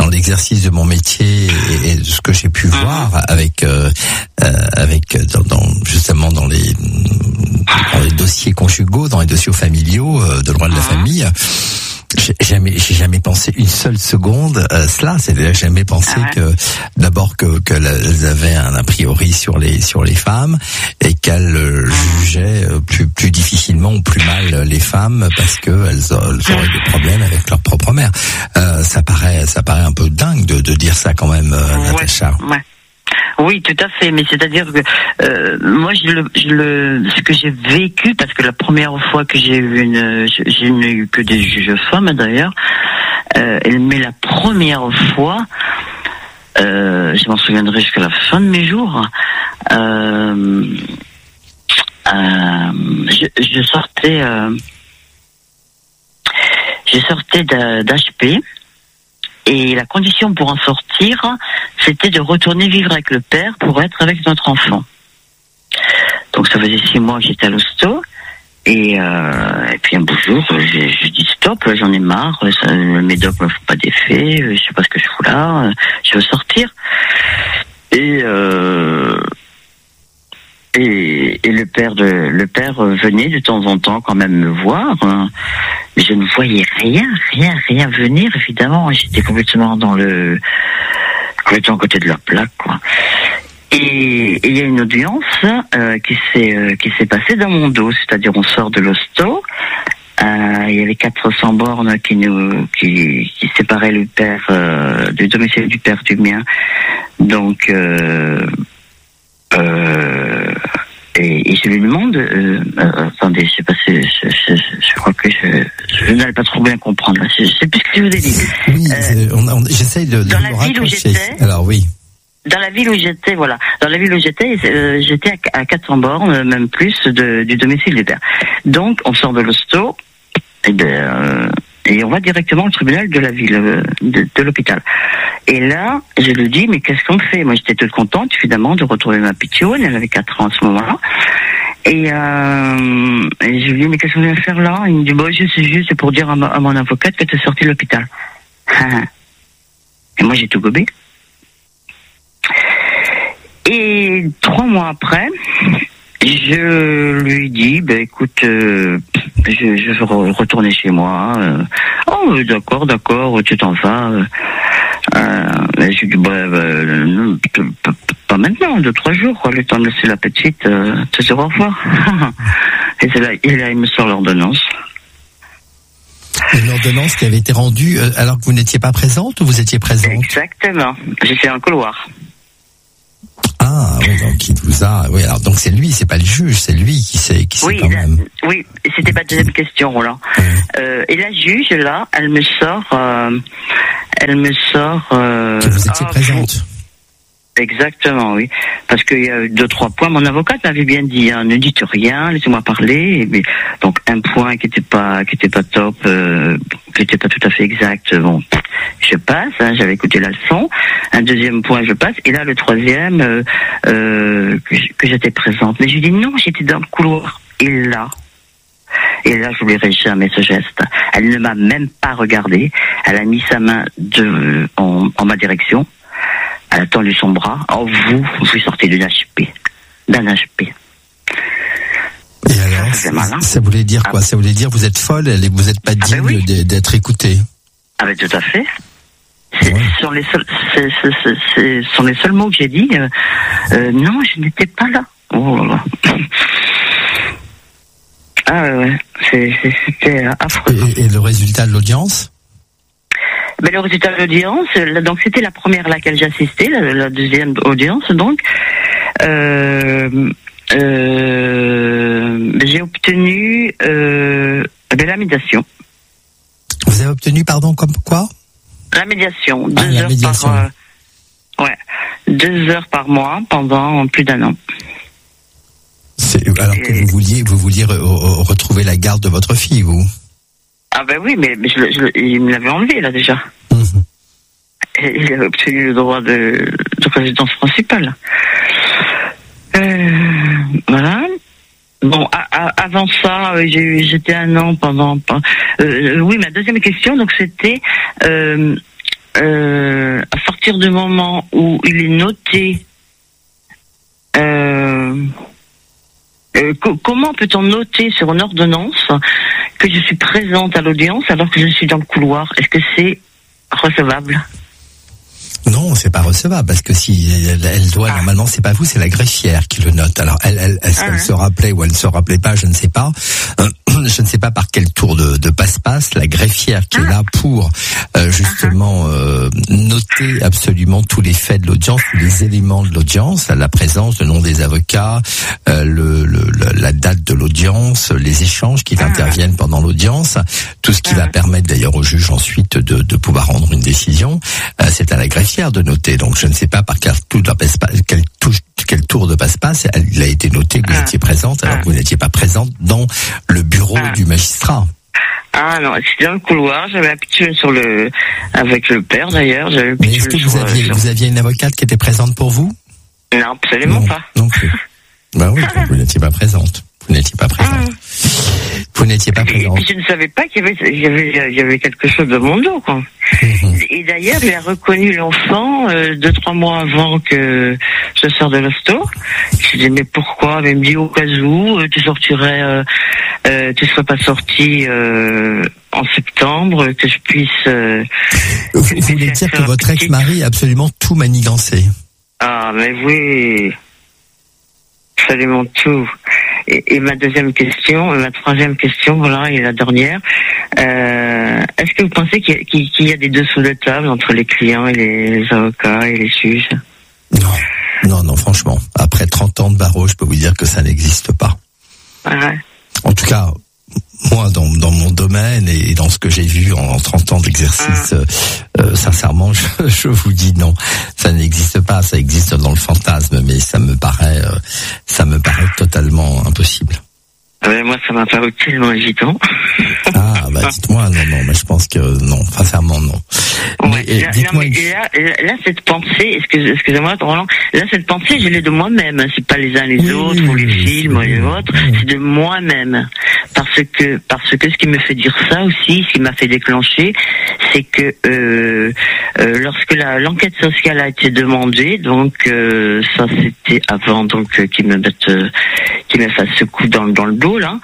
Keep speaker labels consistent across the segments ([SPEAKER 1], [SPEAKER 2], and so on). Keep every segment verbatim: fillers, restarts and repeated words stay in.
[SPEAKER 1] l'exercice de mon métier et, et de ce que j'ai pu voir avec euh, euh, avec dans, dans justement dans les dans les dossiers conjugaux, dans les dossiers familiaux euh, de droit de la famille. J'ai jamais, j'ai jamais pensé une seule seconde à cela. C'est-à-dire, j'ai jamais pensé ah ouais. que, d'abord que qu'elles avaient un a priori sur les sur les femmes et qu'elles euh, jugeaient plus plus difficilement ou plus mal les femmes parce que elles, elles auraient des problèmes avec leur propre mère. Euh, ça paraît, ça paraît un peu dingue de de dire ça quand même, euh, ouais, Natacha.
[SPEAKER 2] Ouais. Oui, tout à fait, mais c'est-à-dire que euh, moi, je le, je le, ce que j'ai vécu, parce que la première fois que j'ai eu une, je, je n'ai eu que des juges femmes d'ailleurs, euh, mais la première fois, euh, je m'en souviendrai jusqu'à la fin de mes jours. Euh, euh, je, je sortais, euh, je sortais d'H P. Et la condition pour en sortir, c'était de retourner vivre avec le père pour être avec notre enfant. Donc ça faisait six mois que j'étais à l'hosto. Et, euh, et puis un beau jour, j'ai, j'ai dit stop, j'en ai marre, ça, le médoc me font pas d'effet, je sais pas ce que je fous là, je veux sortir. Et euh, Et, et le père de le père venait de temps en temps quand même me voir, hein. Mais je ne voyais rien, rien, rien venir. Évidemment, j'étais complètement dans le complètement à côté de la plaque, quoi. Et il y a une audience euh, qui s'est euh, qui s'est passée dans mon dos, c'est-à-dire on sort de l'hosto. Euh, il y avait quatre cents bornes qui nous qui, qui séparaient le père euh, du domicile du père du mien. Donc euh, euh, et, et je lui demande euh, euh, attendez, je sais pas si je, je, je, je crois que je, je n'allais pas trop bien comprendre. Je, je sais plus ce que je vous ai dit.
[SPEAKER 1] Oui, euh, on, on, j'essaye de, de
[SPEAKER 2] dans la ville où j'étais.
[SPEAKER 1] Alors oui.
[SPEAKER 2] Dans la ville où j'étais, voilà. Dans la ville où j'étais, euh, j'étais à, à quatre cents bornes, même plus, de, du domicile du père. Donc, on sort de l'hosto, et, de, euh, et on va directement au tribunal de la ville, euh, de, de l'hôpital. Et là, je lui dis, mais qu'est-ce qu'on fait? Moi, j'étais toute contente, évidemment, de retrouver ma pitchoune. Elle avait quatre ans à ce moment-là. Et, euh, et je lui dis, mais qu'est-ce qu'on vient faire là? Il me dit, bon, je sais juste, c'est pour dire à, ma, à mon avocate que tu es sortie de l'hôpital. Et moi, j'ai tout gobé. Et trois mois après, je lui dis, ben écoute, euh, je, je veux retourner chez moi. Euh, oh, d'accord, d'accord, tu t'en vas. Euh, et je lui dis, bah, bah, non, pas maintenant, deux, trois jours, quoi, le temps de laisser la petite, euh, te dire au revoir. Et c'est là, et là, il me sort l'ordonnance.
[SPEAKER 1] Une ordonnance qui avait été rendue alors que vous n'étiez pas présente ou vous étiez présente?
[SPEAKER 2] Exactement, j'étais en couloir.
[SPEAKER 1] Ah oui, donc il vous a. Oui, alors donc c'est lui, c'est pas le juge, c'est lui qui sait, qui sait
[SPEAKER 2] oui,
[SPEAKER 1] quand
[SPEAKER 2] là,
[SPEAKER 1] même.
[SPEAKER 2] Oui, c'était pas deuxième question, Roland.
[SPEAKER 1] Oui.
[SPEAKER 2] Euh, et la juge là, elle me sort, euh, elle me sort. Euh,
[SPEAKER 1] que vous étiez
[SPEAKER 2] ah,
[SPEAKER 1] présente.
[SPEAKER 2] Vous... Exactement, oui. Parce qu'il y a deux, trois points. Mon avocate m'avait bien dit, hein, ne dites rien, laissez-moi parler. Mais, donc un point qui était pas, qui était pas top, euh, qui était pas tout à fait exact. Bon, je passe. Hein, j'avais écouté la leçon. Un deuxième point, je passe. Et là, le troisième, euh, euh, que, que j'étais présente. Mais je lui dis non, j'étais dans le couloir. Et là. Et là, je n'oublierai jamais ce geste. Elle ne m'a même pas regardé. Elle a mis sa main de, en, en ma direction. Elle a tendu son bras. Oh, vous, vous sortez d'une H P. D'un H P.
[SPEAKER 1] Et alors, ça,
[SPEAKER 2] malin.
[SPEAKER 1] Ça voulait dire quoi? Ah. Ça voulait dire vous êtes folle et vous n'êtes pas digne ah ben oui. d'être écoutée.
[SPEAKER 2] Ah ben tout à fait. C'est, ouais. ce, sont les seuls, c'est, c'est, c'est, c'est, ce sont les seuls mots que j'ai dit. Euh, euh, non, je n'étais pas là. Oh là là. Ah ouais, ouais. C'est, c'est, c'était affreux.
[SPEAKER 1] Et, et le résultat de l'audience?
[SPEAKER 2] Ben, le résultat de l'audience, donc c'était la première à laquelle j'assistais, la, la deuxième audience, donc euh, euh, j'ai obtenu euh, de la médiation.
[SPEAKER 1] Vous avez obtenu, pardon, comme quoi?
[SPEAKER 2] La médiation, deux
[SPEAKER 1] ah, la
[SPEAKER 2] heures
[SPEAKER 1] médiation.
[SPEAKER 2] par euh, ouais, deux heures par mois pendant plus d'un an.
[SPEAKER 1] C'est, alors Et... que vous vouliez, vous vouliez re, re, retrouver la garde de votre fille, vous?
[SPEAKER 2] Ah ben oui, mais, mais je, je, il me l'avait enlevé là déjà. Mmh. Et il avait obtenu le droit de, de résidence principale. Euh, voilà. Bon, à, à, avant ça, j'ai, j'étais un an pendant. Euh, oui, ma deuxième question, donc c'était euh, euh, partir du moment où il est noté, euh, euh, co- comment peut-on noter sur une ordonnance que je suis présente à l'audience alors que je suis dans le couloir? Est-ce que c'est recevable?
[SPEAKER 1] Non, c'est pas recevable parce que si elle, elle doit, ah. normalement, c'est pas vous, c'est la greffière qui le note. Alors, elle, elle, est-ce qu'elle ah. se rappelait ou elle ne se rappelait pas, je ne sais pas. Euh, je ne sais pas par quel tour de, de passe-passe la greffière qui ah. est là pour euh, justement euh, noter absolument tous les faits de l'audience, tous les éléments de l'audience, la présence, le nom des avocats, euh, le, le, la date de l'audience, les échanges qui ah. interviennent pendant l'audience, tout ce qui ah. va permettre d'ailleurs au juge ensuite de, de pouvoir rendre une décision. Euh, c'est à la greffière de noter. Donc je ne sais pas par quel tour de passe-passe, quel, touche, quel tour de passe-passe il a été noté que vous ah. étiez présente alors que vous n'étiez pas présente dans le bureau ah. du magistrat.
[SPEAKER 2] Ah non, c'était dans le couloir, j'avais un pitchoun sur le, avec le père d'ailleurs, j'avais un
[SPEAKER 1] Mais est-ce que vous
[SPEAKER 2] sur,
[SPEAKER 1] aviez,
[SPEAKER 2] sur...
[SPEAKER 1] vous aviez une avocate qui était présente pour vous?
[SPEAKER 2] Non, absolument
[SPEAKER 1] non,
[SPEAKER 2] pas.
[SPEAKER 1] Non plus. Bah oui, vous n'étiez pas présente. Vous n'étiez pas présente. Ah. Vous n'étiez pas présente.
[SPEAKER 2] Et puis je ne savais pas qu'il y avait, il y avait, il y avait quelque chose de mon dos, quoi. Mm-hmm. Et d'ailleurs, il a reconnu l'enfant euh, deux, trois mois avant que je sorte de l'hosto. Je lui ai dit, mais pourquoi? Il me dit, au cas où, tu sortirais, euh, euh, tu serais pas sorti euh, en septembre, que je puisse... Euh,
[SPEAKER 1] vous vous voulez dire que votre petite... ex-mari a absolument tout manigancé?
[SPEAKER 2] Ah, mais oui, absolument tout. Et, et ma deuxième question, ma troisième question, voilà, et la dernière, euh, est-ce que vous pensez qu'il y, a, qu'il y a des dessous de table entre les clients et les avocats et les juges?
[SPEAKER 1] Non, non, non, franchement, après trente ans de barreau, je peux vous dire que ça n'existe pas.
[SPEAKER 2] Ouais.
[SPEAKER 1] En tout cas, moi, dans, dans mon domaine et dans ce que j'ai vu en, en trente ans d'exercice, ah. euh, sincèrement, je, je vous dis non, ça n'existe pas. Ça existe dans le fantasme, mais ça me paraît, euh, ça me paraît totalement impossible.
[SPEAKER 2] Ouais, moi, ça m'a paru tellement évident.
[SPEAKER 1] Ah, bah dites-moi, non, non, mais je pense que non, sincèrement non.
[SPEAKER 2] Ouais, mais, là, dites-moi. Non, mais là, là, là, cette pensée, excusez, excusez-moi, Roland, là, cette pensée, je l'ai de moi-même. C'est pas les uns les oui, autres, oui, ou les oui, films, ou les autres. Oui. C'est de moi-même. Parce que, parce que ce qui me fait dire ça aussi, ce qui m'a fait déclencher, c'est que euh, euh, lorsque la, l'enquête sociale a été demandée, donc euh, ça c'était avant donc euh, qu'ils me mettent, euh, qu'ils me fassent ce coup dans, dans le dos là.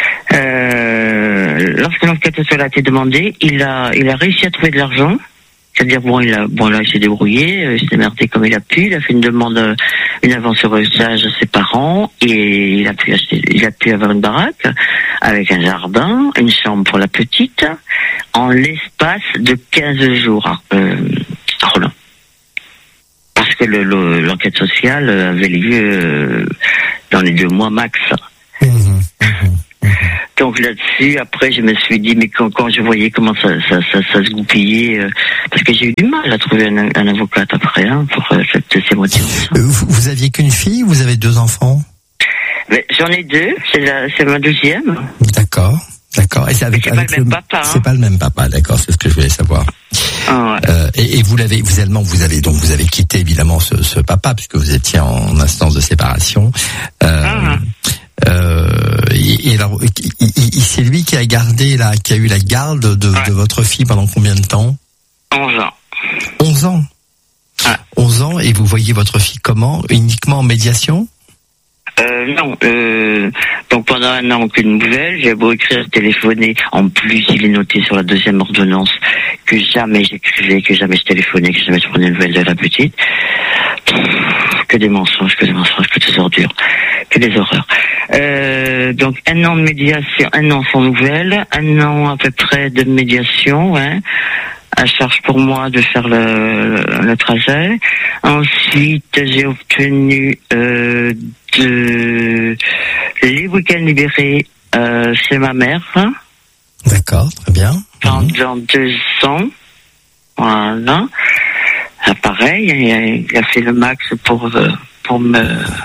[SPEAKER 2] Euh, lorsque l'enquête sociale a été demandée, il a, il a réussi à trouver de l'argent. C'est-à-dire, bon, il a, bon, là, il s'est débrouillé, euh, il s'est démerdé comme il a pu, il a fait une demande, une avance sur héritage à ses parents, et il a pu acheter, il a pu avoir une baraque, avec un jardin, une chambre pour la petite, en l'espace de quinze jours, euh, Roland. Parce que le, le, l'enquête sociale avait lieu euh, dans les deux mois max. Mmh, mmh. Donc là-dessus, après, je me suis dit, mais quand, quand je voyais comment ça, ça, ça, ça se goupillait, euh, parce que j'ai eu du mal à trouver un, un avocat après, hein, pour euh, cette, ces motifs.
[SPEAKER 1] Euh, vous, vous aviez qu'une fille ou vous avez deux enfants?
[SPEAKER 2] Mais j'en ai deux, c'est, la, c'est ma deuxième.
[SPEAKER 1] D'accord, d'accord. Et c'est avec,
[SPEAKER 2] c'est
[SPEAKER 1] avec
[SPEAKER 2] pas le même papa. Hein.
[SPEAKER 1] C'est pas le même papa, d'accord, c'est ce que je voulais savoir.
[SPEAKER 2] Ah ouais.
[SPEAKER 1] euh, et, et vous l'avez, vous allemand, vous avez donc vous avez quitté évidemment ce, ce papa puisque vous étiez en instance de séparation. Euh, ah. Euh, et, et alors, il, il, c'est lui qui a gardé la, qui a eu la garde de, ouais. de votre fille pendant combien de temps?
[SPEAKER 2] Onze ans.
[SPEAKER 1] Onze ans. Ouais. Onze ans, et vous voyez votre fille comment? Uniquement en médiation?
[SPEAKER 2] Euh, non, euh, donc pendant un an, aucune nouvelle, j'ai beau écrire, téléphoner, en plus il est noté sur la deuxième ordonnance que jamais j'écrivais, que jamais je téléphonais, que jamais je prenais une nouvelle de la petite. Que des mensonges, que des mensonges, que des ordures, que des horreurs. Euh, donc un an de médiation, un an sans nouvelles, un an à peu près de médiation, ouais, à charge pour moi de faire le, le trajet. Ensuite, j'ai obtenu euh, de, les week-ends libérés euh, chez ma mère.
[SPEAKER 1] D'accord, très bien.
[SPEAKER 2] Pendant mmh. deux ans, voilà. Ah, pareil, il a fait le max pour pour me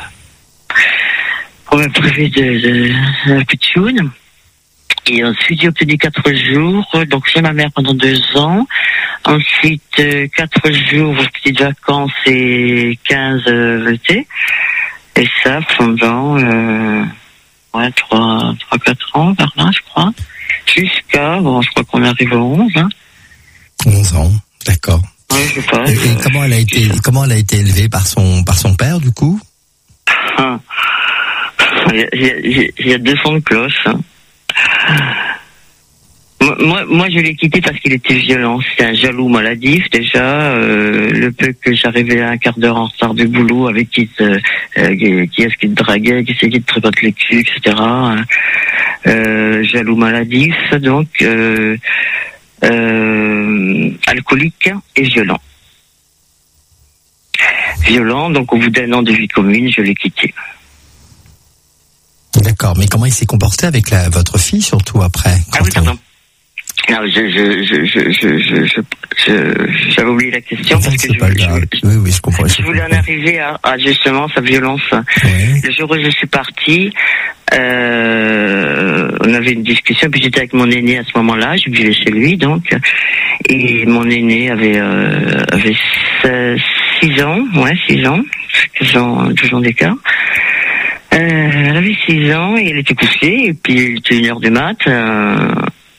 [SPEAKER 2] pour me priver de, de, de la pitchoun. Et ensuite, j'ai obtenu quatre jours, donc chez ma mère pendant deux ans. Ensuite, euh, quatre jours, petites vacances et quinze euh, l'été. Et ça pendant euh, ouais, trois, trois, quatre ans, par là, je crois. Jusqu'à, bon, je crois qu'on arrive aux onze. Hein.
[SPEAKER 1] onze ans, d'accord.
[SPEAKER 2] Ouais, je sais pas.
[SPEAKER 1] Et, et comment elle a été, comment elle a été élevée par son, par son père, du coup?
[SPEAKER 2] Ah. Il y a, il y a, il y a deux sons de cloche. Hein. Moi, moi, je l'ai quitté parce qu'il était violent. C'était un jaloux maladif déjà. Euh, le peu que j'arrivais à un quart d'heure en retard du boulot, avec qui, te, euh, qui est-ce qui te draguait, qui c'est qui te tripote les culs, et cetera. Euh, jaloux maladif, donc euh, euh, alcoolique et violent. Violent, donc au bout d'un an de vie commune, je l'ai quitté.
[SPEAKER 1] D'accord, mais comment il s'est comporté avec la, votre fille, surtout après?
[SPEAKER 2] Ah oui, pardon. Non, je, je, je, je, je, je, je, je, j'avais oublié la question parce que je, je,
[SPEAKER 1] oui, oui, je comprends.
[SPEAKER 2] Je, je voulais en arriver à, à justement sa violence.
[SPEAKER 1] Oui.
[SPEAKER 2] Le jour où je suis partie, euh, on avait une discussion, puis j'étais avec mon aîné à ce moment-là, je vivais chez lui donc, et mon aîné avait euh, avait six ans, ouais, six ans, douze ans, douze ans d'écart. Euh, elle avait six ans et elle était couchée, et puis il était une heure du mat. Euh,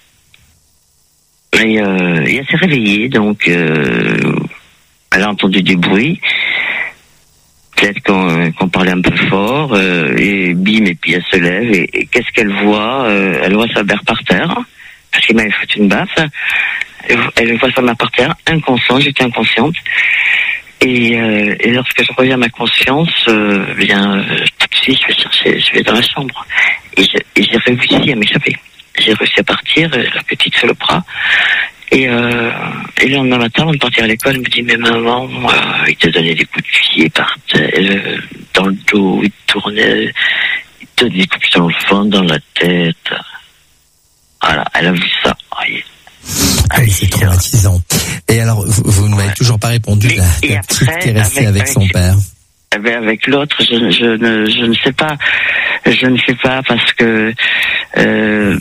[SPEAKER 2] Et, euh, et elle s'est réveillée, donc euh, elle a entendu du bruit. Peut-être qu'on, qu'on parlait un peu fort, euh, et bim, et puis elle se lève, et, et qu'est-ce qu'elle voit euh, Elle voit sa mère par terre, parce qu'il m'avait foutu une baffe. Elle, elle voit sa mère par terre, inconsciente, j'étais inconsciente. Et, euh, et lorsque je reviens à ma conscience, euh, bien, euh, tout de suite, je vais chercher, je vais dans la chambre. Et, je, et j'ai réussi à m'échapper. J'ai réussi à partir, la petite sur le bras. Et, euh, et le lendemain matin, avant de partir à l'école, elle me dit, mais maman, euh, il te donnait des coups de pied par terre, dans le dos, il te tournait, il te donnait des coups de pied dans le fond, dans la tête. Voilà, elle a vu ça.
[SPEAKER 1] Ah oui, c'est traumatisant. Et alors, vous, vous ne m'avez ouais. toujours pas répondu,
[SPEAKER 2] mais,
[SPEAKER 1] la, la petite qui est restée avec, avec son avec, père.
[SPEAKER 2] Avec l'autre, je, je, ne, je ne sais pas. Je ne sais pas parce que euh,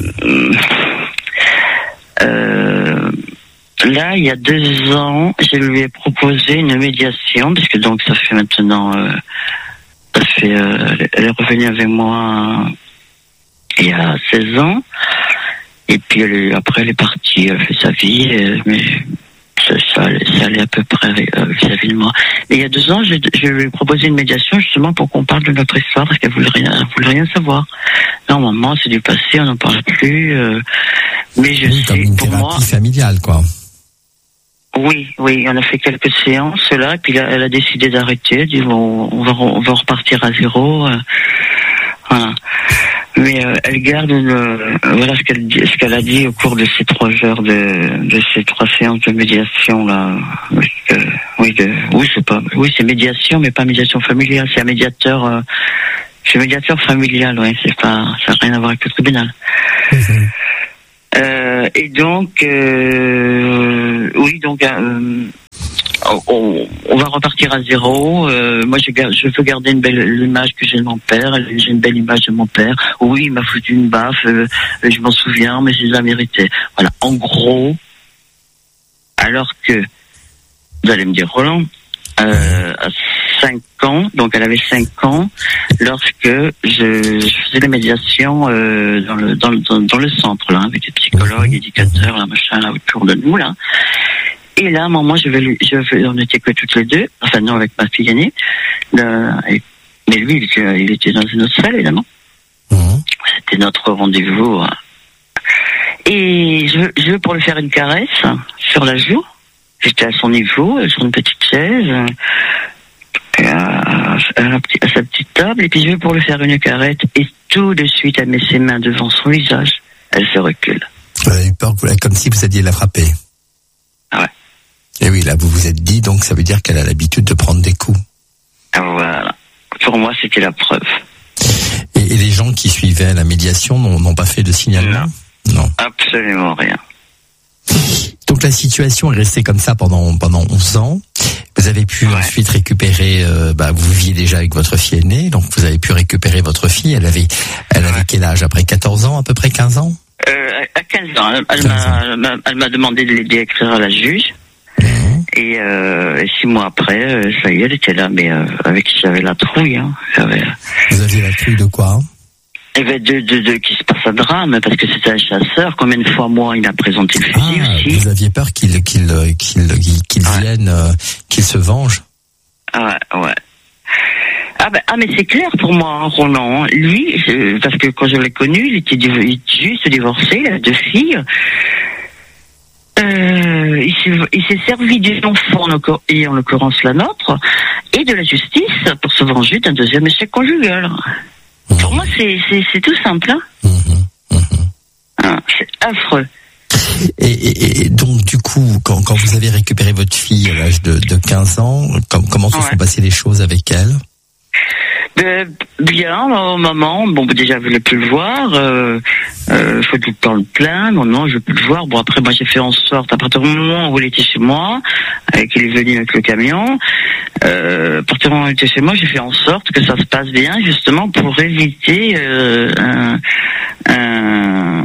[SPEAKER 2] euh, là, il y a deux ans, je lui ai proposé une médiation, parce que donc ça fait maintenant, euh, ça fait, euh, elle est revenue avec moi il y a seize ans, et puis elle est, après elle est partie, elle fait sa vie, et, mais ça, ça, ça allait à peu près euh, vis-à-vis de moi. Et il y a deux ans, je, je lui ai proposé une médiation justement pour qu'on parle de notre histoire, parce qu'elle voulait rien, elle voulait rien savoir. Normalement, c'est du passé, on n'en parle plus. Euh, mais je
[SPEAKER 1] oui,
[SPEAKER 2] sais,
[SPEAKER 1] comme une
[SPEAKER 2] pour
[SPEAKER 1] thérapie
[SPEAKER 2] moi,
[SPEAKER 1] familiale, quoi.
[SPEAKER 2] Oui, oui, on a fait quelques séances là, et puis là, elle a décidé d'arrêter. Elle dit bon, on va, on va repartir à zéro. Euh, voilà. Mais euh, elle garde le, voilà ce qu'elle ce qu'elle a dit au cours de ces trois heures de de ces trois séances de médiation là. Euh, oui, de, oui c'est pas, oui c'est médiation, mais pas médiation familiale. C'est un médiateur, euh, c'est médiateur familial, ouais. C'est pas, ça n'a rien à voir avec le tribunal. Mmh. Euh, et donc, euh, oui, donc. Euh, On, on va repartir à zéro. Euh, moi, je, garde, je veux garder une belle image que j'ai de mon père. J'ai une belle image de mon père. Oui, il m'a foutu une baffe. Euh, je m'en souviens, mais je la méritais. Voilà. En gros, alors que vous allez me dire, Roland, euh, à cinq ans, donc elle avait cinq ans, lorsque je, je faisais les médiations euh, dans le dans le dans, dans le centre là, avec les psychologues, éducateurs, là, machin là autour de nous là. Et là, à un moment, je vais lui, je vais, on n'était que toutes les deux, enfin non, avec ma fille aînée, le, et, mais lui, il était, il était dans une autre salle, évidemment. Mmh. C'était notre rendez-vous. Hein. Et je, je veux pour lui faire une caresse sur la joue. J'étais à son niveau, sur une petite chaise, à, à, la, à sa petite table, et puis je veux pour lui faire une caresse, et tout de suite, elle met ses mains devant son visage, elle se recule.
[SPEAKER 1] Elle a eu peur, comme si vous alliez la frapper.
[SPEAKER 2] Ouais.
[SPEAKER 1] Et oui, là, vous vous êtes dit, donc ça veut dire qu'elle a l'habitude de prendre des coups.
[SPEAKER 2] Voilà. Pour moi, c'était la preuve.
[SPEAKER 1] Et, et les gens qui suivaient la médiation n'ont, n'ont pas fait de signalement ?
[SPEAKER 2] Non. Non. Absolument rien.
[SPEAKER 1] Donc la situation est restée comme ça pendant pendant onze ans. Vous avez pu ouais. ensuite récupérer, euh, bah, vous viviez déjà avec votre fille aînée, donc vous avez pu récupérer votre fille. Elle avait, elle ouais. avait quel âge ? Après quatorze ans, à peu près quinze ans ?
[SPEAKER 2] Euh, à quinze ans. Elle, elle, m'a, elle, m'a, elle m'a demandé de l'aider à écrire à la juge. Mmh. Et, euh, et six mois après, euh, ça y est, elle était là, mais euh, avec j'avais la trouille. Hein. J'avais...
[SPEAKER 1] Vous aviez la trouille de quoi ?
[SPEAKER 2] Eh ben de, de, de qu'il se passe un drame, parce que c'était un chasseur. Combien de fois, moi, il a présenté le fusil
[SPEAKER 1] ah,
[SPEAKER 2] aussi.
[SPEAKER 1] Vous aviez peur qu'il qu'il qu'il qu'il, qu'il ouais. vienne, euh, qu'il se venge.
[SPEAKER 2] Ah ouais. Ah, ben, ah mais c'est clair pour moi, Roland. Lui, je, parce que quand je l'ai connu, il était, il était juste divorcé, il avait deux filles. Euh, il, s'est, il s'est servi des enfants, et en l'occurrence la nôtre, et de la justice pour se venger d'un deuxième échec conjugal. Mmh. Pour moi, c'est, c'est, c'est tout simple. Hein. Mmh. Mmh. Ah, c'est affreux.
[SPEAKER 1] Et, et, et donc, du coup, quand, quand vous avez récupéré votre fille à l'âge de, de quinze ans, com- comment se ouais. sont passées les choses avec elle?
[SPEAKER 2] Euh, bien, au moment, bon, déjà, je voulais plus le voir, euh, euh, faut tout le temps le plaindre, non, je veux plus le voir. Bon, après, moi, j'ai fait en sorte, à partir du moment où il était chez moi, euh, qu'il est venu avec le camion, euh, à partir du moment où il était chez moi, j'ai fait en sorte que ça se passe bien, justement, pour éviter, euh, un, un,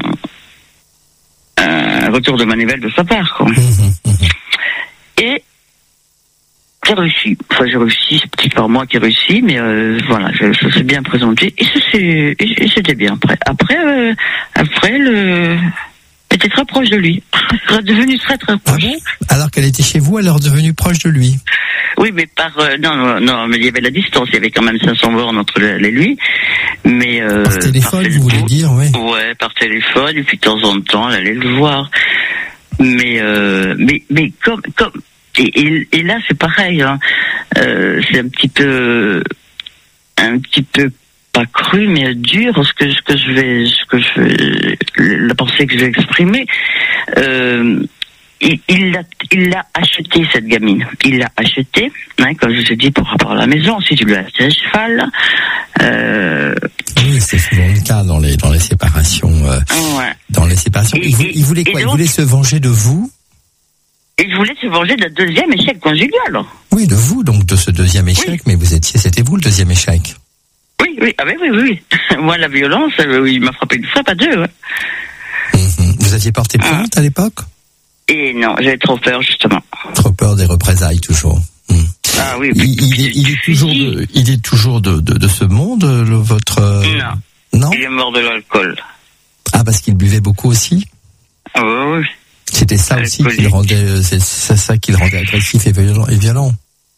[SPEAKER 2] un retour de manivelle de sa part, quoi. Et, j'ai réussi, enfin j'ai réussi, c'est peut-être pas moi qui ai réussi, mais euh, voilà, je, ça s'est bien présenté et, ça, c'est, et, et c'était bien. Après, après, euh, après, le, était très proche de lui, devenu très très proche. Ah bon?
[SPEAKER 1] Alors qu'elle était chez vous, elle est redevenue proche de lui.
[SPEAKER 2] Oui, mais par euh, non, non, non, mais il y avait la distance, il y avait quand même cinq cents bornes entre elle et lui, mais euh,
[SPEAKER 1] par téléphone, par vous voulez dire, oui.
[SPEAKER 2] Ouais, par téléphone, et puis de temps en temps, elle allait le voir, mais euh, mais mais comme comme Et, et, et là, c'est pareil. Hein. Euh, c'est un petit peu, un petit peu pas cru, mais dur ce que ce que je vais, ce que je vais, la pensée que je vais exprimer. Euh, il, il l'a, il l'a acheté cette gamine. Il l'a acheté, hein, comme je vous ai dit par rapport à la maison. Ensuite, il lui a acheté un cheval. Euh...
[SPEAKER 1] Oui, c'est souvent le cas dans les dans les séparations. Euh, ouais. Dans les séparations, et, il, voulait, il voulait quoi? Donc, il voulait se venger de vous.
[SPEAKER 2] Et je voulais se venger d'un deuxième échec conjugal.
[SPEAKER 1] Oui, de vous, donc de ce deuxième échec, oui. Mais vous étiez, c'était vous le deuxième échec.
[SPEAKER 2] Oui, oui, ah ben oui, oui, oui. Moi, la violence, euh, il m'a frappé une fois, pas deux. Ouais.
[SPEAKER 1] Mmh. Vous aviez porté plainte ah. à l'époque? Et
[SPEAKER 2] non, j'avais trop peur, justement.
[SPEAKER 1] Trop peur des représailles, toujours. Mmh.
[SPEAKER 2] Ah oui.
[SPEAKER 1] Il, il, est, il est toujours, de, il est toujours de, de, de ce monde, le, votre. Euh...
[SPEAKER 2] Non. Non. Il est mort de l'alcool.
[SPEAKER 1] Ah, parce qu'il buvait beaucoup aussi.
[SPEAKER 2] Ah oui, oui.
[SPEAKER 1] C'était ça aussi qui le rendait, c'est ça qui le rendait agressif et violent. Et violent.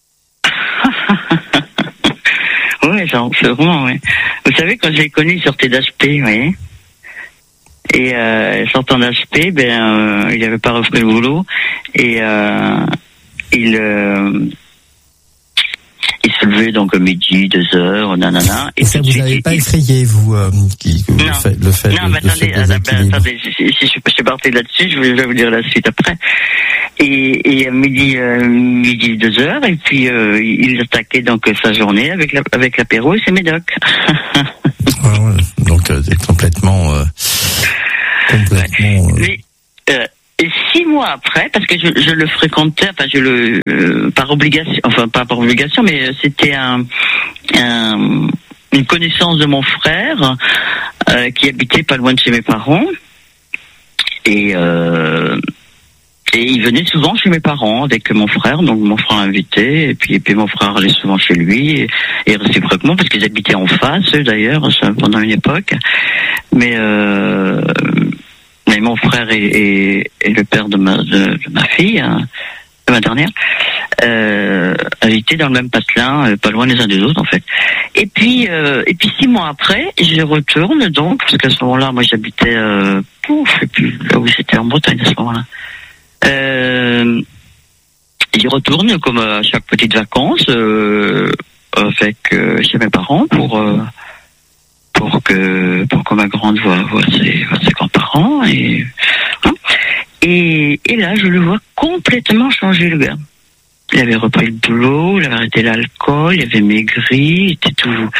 [SPEAKER 2] Oui, genre, c'est vraiment, oui. Vous savez, quand je l'ai connu, il sortait d'H P, vous voyez. Et euh, sortant d'H P, ben, euh, il n'avait pas repris le boulot. Et euh, il... Euh, il se levait donc à midi, deux heures, nanana.
[SPEAKER 1] Et, et ça vous n'avez il, pas il... effrayé, vous, euh, qui,
[SPEAKER 2] non.
[SPEAKER 1] le fait, le fait
[SPEAKER 2] non,
[SPEAKER 1] de,
[SPEAKER 2] mais attendez,
[SPEAKER 1] de ce
[SPEAKER 2] attendez, attendez, si, si je, je suis parti là-dessus, je vais, je vais vous dire la suite après. Et, et à midi, euh, midi, deux heures, et puis euh, il attaquait donc sa journée avec la, avec l'apéro et ses médocs.
[SPEAKER 1] Ah ouais, donc euh, c'est complètement, euh, complètement. Euh...
[SPEAKER 2] Mais, euh, Et six mois après, parce que je, je le fréquentais, enfin je le euh, par obligation, enfin pas par obligation, mais c'était un, un une connaissance de mon frère euh, qui habitait pas loin de chez mes parents et euh, et il venait souvent chez mes parents avec mon frère, donc mon frère invité et puis et puis mon frère allait souvent chez lui et, et réciproquement parce qu'ils habitaient en face eux, d'ailleurs pendant une époque, mais euh, Mais mon frère et, et, et le père de ma, de, de ma fille, hein, de ma dernière, euh, habitaient dans le même patelin, euh, pas loin les uns des autres en fait. Et puis, euh, et puis six mois après, je retourne donc, parce qu'à ce moment-là, moi j'habitais, euh, pouf, et puis là où j'étais en Bretagne à ce moment-là. Euh, j'y retourne comme à chaque petite vacances euh, avec euh, chez mes parents pour. Euh, pour que pour que ma grande voie, voie ses, voie ses grands-parents et, hein, et et là je le vois complètement changer, le gars. Il avait repris le boulot, il avait arrêté l'alcool, il avait maigri, il était tout.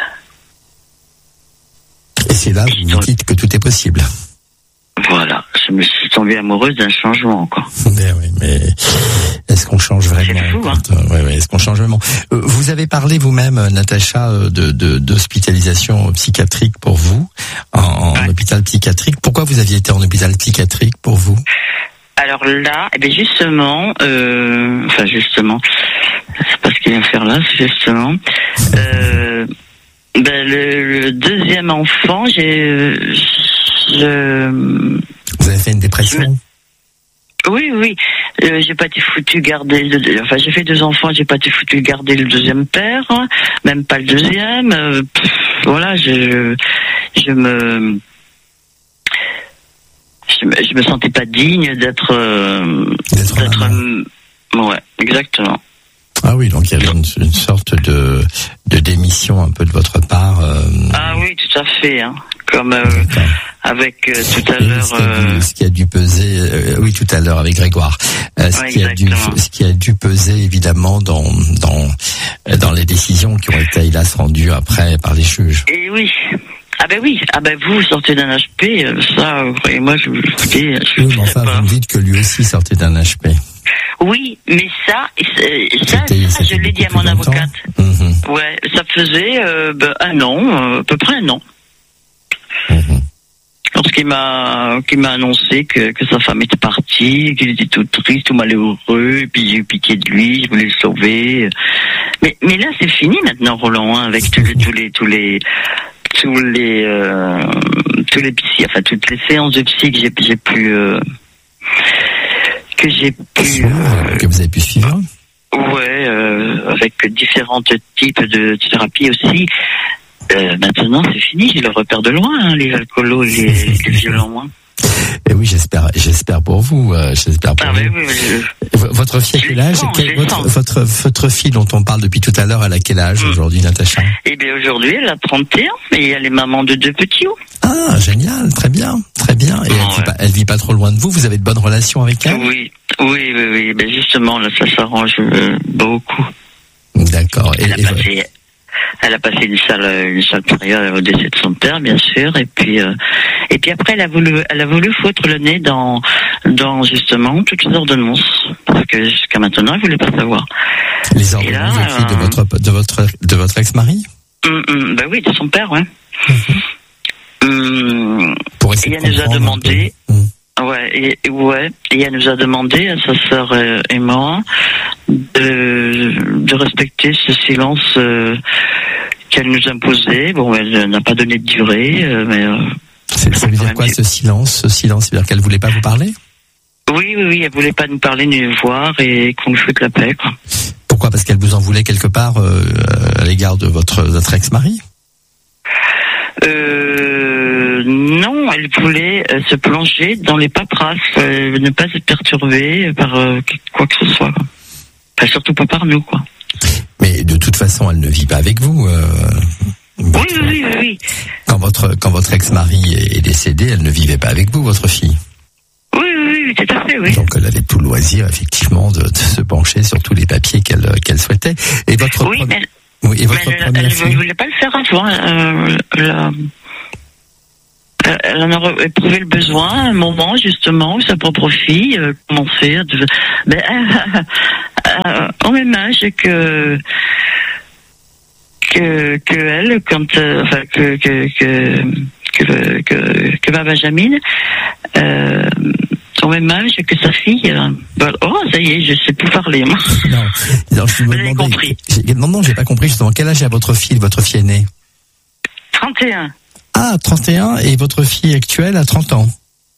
[SPEAKER 1] Et c'est là que vous vous dites que tout est possible.
[SPEAKER 2] Voilà, je me suis tombée amoureuse d'un changement encore.
[SPEAKER 1] Mais oui, mais est-ce qu'on change vraiment?
[SPEAKER 2] C'est fou, hein.
[SPEAKER 1] quand, euh, ouais, ouais, est-ce qu'on change vraiment? euh, Vous avez parlé vous-même, Natacha, de, de d'hospitalisation psychiatrique pour vous, en, en ouais. hôpital psychiatrique. Pourquoi vous aviez été en hôpital psychiatrique pour vous?
[SPEAKER 2] Alors là, eh bien justement, euh, enfin justement, c'est pas ce qu'il vient faire là, c'est justement. Euh, Ben, le, le deuxième enfant, j'ai... Je...
[SPEAKER 1] Vous avez fait une dépression?
[SPEAKER 2] je... Oui, oui. Euh, j'ai pas été foutu garder... Le... Enfin, j'ai fait deux enfants, j'ai pas été foutu garder le deuxième père, hein, même pas le deuxième. Euh, pff, voilà, je, je me... Je me, je me sentais pas digne d'être... Euh,
[SPEAKER 1] d'être... d'être
[SPEAKER 2] euh, ouais, exactement.
[SPEAKER 1] Ah oui, donc il y avait une, une sorte de, de démission un peu de votre part. Euh...
[SPEAKER 2] Ah oui, tout à fait. Hein. Comme euh, avec euh, tout à
[SPEAKER 1] Et
[SPEAKER 2] l'heure...
[SPEAKER 1] Ce qui a dû,
[SPEAKER 2] euh...
[SPEAKER 1] ce qui a dû peser... Euh, oui, tout à l'heure avec Grégoire. Euh, ce,
[SPEAKER 2] ouais,
[SPEAKER 1] qui a dû, ce qui a dû peser évidemment dans, dans, dans les décisions qui ont été, hélas, rendues après par les juges.
[SPEAKER 2] Et oui. Ah ben oui, ah ben vous sortez d'un H P, ça, et moi je vous dis...
[SPEAKER 1] Oui, mais enfin, vous me dites que lui aussi sortait d'un H P.
[SPEAKER 2] Oui, mais ça, ça,
[SPEAKER 1] c'était,
[SPEAKER 2] ça je l'ai dit à mon
[SPEAKER 1] longtemps.
[SPEAKER 2] avocate.
[SPEAKER 1] Mmh.
[SPEAKER 2] Ouais, ça faisait euh, ben, un an, euh, à peu près un an.
[SPEAKER 1] Mmh.
[SPEAKER 2] Lorsqu'il m'a, qu'il m'a annoncé que, que sa femme était partie, qu'il était tout triste, tout malheureux, et puis j'ai eu pitié de lui, je voulais le sauver. Mais, mais là, c'est fini maintenant, Roland, hein, avec tous les, tous les, tous les, tous les, euh, tous les psy, enfin toutes les séances de psy que j'ai, j'ai pu, euh, que j'ai pu,
[SPEAKER 1] euh, que vous avez pu suivre.
[SPEAKER 2] Ouais, euh, avec différents types de thérapie aussi. Euh, maintenant, c'est fini, j'ai le repère de loin, hein, les alcoolos, les, les violents. Hein.
[SPEAKER 1] Et oui, j'espère, j'espère pour vous, euh, j'espère pour
[SPEAKER 2] ah,
[SPEAKER 1] vous.
[SPEAKER 2] Oui, oui, je...
[SPEAKER 1] Votre fille a quel âge?
[SPEAKER 2] Sens,
[SPEAKER 1] quel, votre, votre, votre fille dont on parle depuis tout à l'heure, elle a quel âge mmh. aujourd'hui, Natacha?
[SPEAKER 2] Eh bien, aujourd'hui, elle a trente et un et elle est maman de deux petits hauts.
[SPEAKER 1] Ah, génial, très bien, très bien. Et oh, elle, ouais. vit pas, elle vit pas trop loin de vous, vous avez de bonnes relations avec elle?
[SPEAKER 2] Oui, oui, oui, oui. Ben justement, là, ça s'arrange euh, beaucoup.
[SPEAKER 1] D'accord.
[SPEAKER 2] Elle, et, a passé, elle a passé une sale, une sale période au décès de son père, bien sûr, et puis, euh, et puis après, elle a voulu, elle a voulu foutre le nez dans, dans justement toutes les ordonnances, parce que jusqu'à maintenant, elle voulait pas savoir.
[SPEAKER 1] Les ordonnances là, euh, de votre, de votre, de votre ex-mari?
[SPEAKER 2] Hum, hum, ben oui, de son père, ouais. Mm-hmm. Hum,
[SPEAKER 1] Pour essayer
[SPEAKER 2] et elle nous a demandé. Ouais, et, ouais, et elle nous a demandé à sa sœur euh, et moi de, de respecter ce silence euh, qu'elle nous imposait. Bon, elle n'a pas donné de durée, euh, mais. Euh,
[SPEAKER 1] C'est, ça veut dire quoi dit... ce silence Ce silence, ça veut dire qu'elle voulait pas vous parler?
[SPEAKER 2] Oui, oui, oui, elle voulait pas nous parler ni nous voir et qu'on nous foute la paix, quoi.
[SPEAKER 1] Pourquoi? Parce qu'elle vous en voulait quelque part euh, à l'égard de votre, votre ex-mari?
[SPEAKER 2] Euh, non, elle voulait euh, se plonger dans les paperasses, euh, ne pas être perturbée par euh, quoi que ce soit. Quoi. Enfin, surtout pas par nous, quoi.
[SPEAKER 1] Mais de toute façon, elle ne vit pas avec vous. Euh,
[SPEAKER 2] votre, oui, oui, oui, oui.
[SPEAKER 1] Quand votre quand votre ex-mari est décédé, elle ne vivait pas avec vous, votre fille.
[SPEAKER 2] Oui, oui, oui, tout à fait, oui.
[SPEAKER 1] Donc elle avait tout le loisir, effectivement, de, de se pencher sur tous les papiers qu'elle qu'elle souhaitait. Et votre
[SPEAKER 2] oui,
[SPEAKER 1] pre...
[SPEAKER 2] mais...
[SPEAKER 1] Oui, et votre
[SPEAKER 2] mais elle,
[SPEAKER 1] première
[SPEAKER 2] elle,
[SPEAKER 1] fille.
[SPEAKER 2] Elle ne voulait pas le faire avant. Euh, la, elle en a éprouvé le besoin à un moment, justement, où sa propre fille euh, commençait à... Ben, euh, euh, au même âge que... que, que elle, quand... Euh, enfin, que... que, que que, que, que ma Benjamin... Euh, au même âge que sa fille. Euh, bah, oh, ça y est, je sais plus parler. Moi.
[SPEAKER 1] Non, non, je me demandais, compris. Non, non, j'ai pas compris justement. Quel âge a votre fille, votre fille aînée?
[SPEAKER 2] trente et un.
[SPEAKER 1] Ah, trente et un, et votre fille actuelle a trente ans.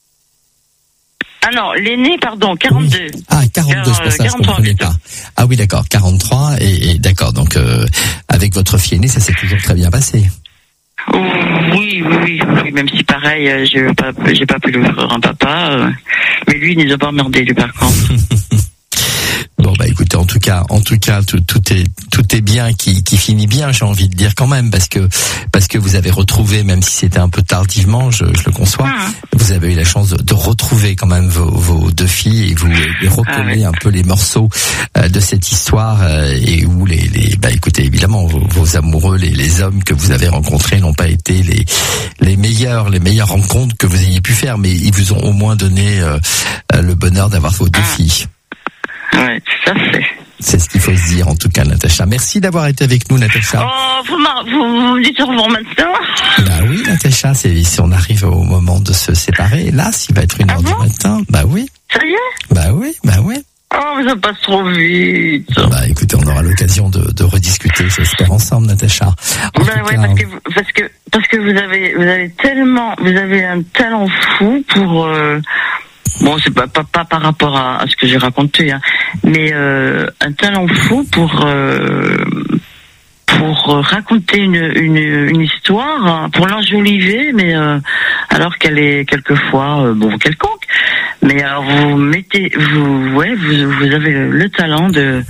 [SPEAKER 2] Ah non, l'aînée, pardon, quarante-deux.
[SPEAKER 1] Oui. Ah, quarante-deux, c'est pour ça que je ne comprenais pas. Ah oui, d'accord, quarante-trois, et, et d'accord, donc euh, avec votre fille aînée, ça s'est toujours très bien passé.
[SPEAKER 2] Oui, oui, oui, même si pareil, euh, j'ai pas, j'ai pas pu lui offrir un papa, euh, mais lui, il nous a pas emmerdé, lui, par contre.
[SPEAKER 1] Bon, bah écoutez, en tout cas, en tout cas, tout, tout est tout est bien qui, qui finit bien, j'ai envie de dire quand même, parce que parce que vous avez retrouvé, même si c'était un peu tardivement, je, je le conçois, mmh. vous avez eu la chance de, de retrouver quand même vos, vos deux filles et vous les recollez ah, oui. un peu les morceaux euh, de cette histoire euh, et où les les bah écoutez, évidemment vos, vos amoureux, les les hommes que vous avez rencontrés n'ont pas été les les meilleurs les meilleures rencontres que vous ayez pu faire, mais ils vous ont au moins donné euh, le bonheur d'avoir vos deux mmh. filles.
[SPEAKER 2] Oui, tout à fait.
[SPEAKER 1] C'est ce qu'il faut se dire, en tout cas, Natacha. Merci d'avoir été avec nous, Natacha.
[SPEAKER 2] Oh, vous, vous, vous me dites au revoir maintenant?
[SPEAKER 1] Bah oui, Natacha, c'est, si on arrive au moment de se séparer, là, s'il va être une
[SPEAKER 2] ah
[SPEAKER 1] heure
[SPEAKER 2] bon
[SPEAKER 1] du matin, bah oui.
[SPEAKER 2] Ça y est?
[SPEAKER 1] Bah oui, bah oui.
[SPEAKER 2] Oh, mais ça passe trop vite.
[SPEAKER 1] Bah, écoutez, on aura l'occasion de, de rediscuter, j'espère, ensemble, Natacha. En
[SPEAKER 2] bah, ouais, cas... parce que, parce que, parce que vous avez, vous avez tellement, vous avez un talent fou pour, euh, bon, c'est pas, pas, pas par rapport à, à ce que j'ai raconté, hein, mais, euh, un talent fou pour, euh, pour raconter une, une, une histoire, pour l'enjoliver, mais euh, alors qu'elle est quelquefois euh, bon quelconque. Mais alors vous mettez, vous, ouais, vous, vous avez le, le talent de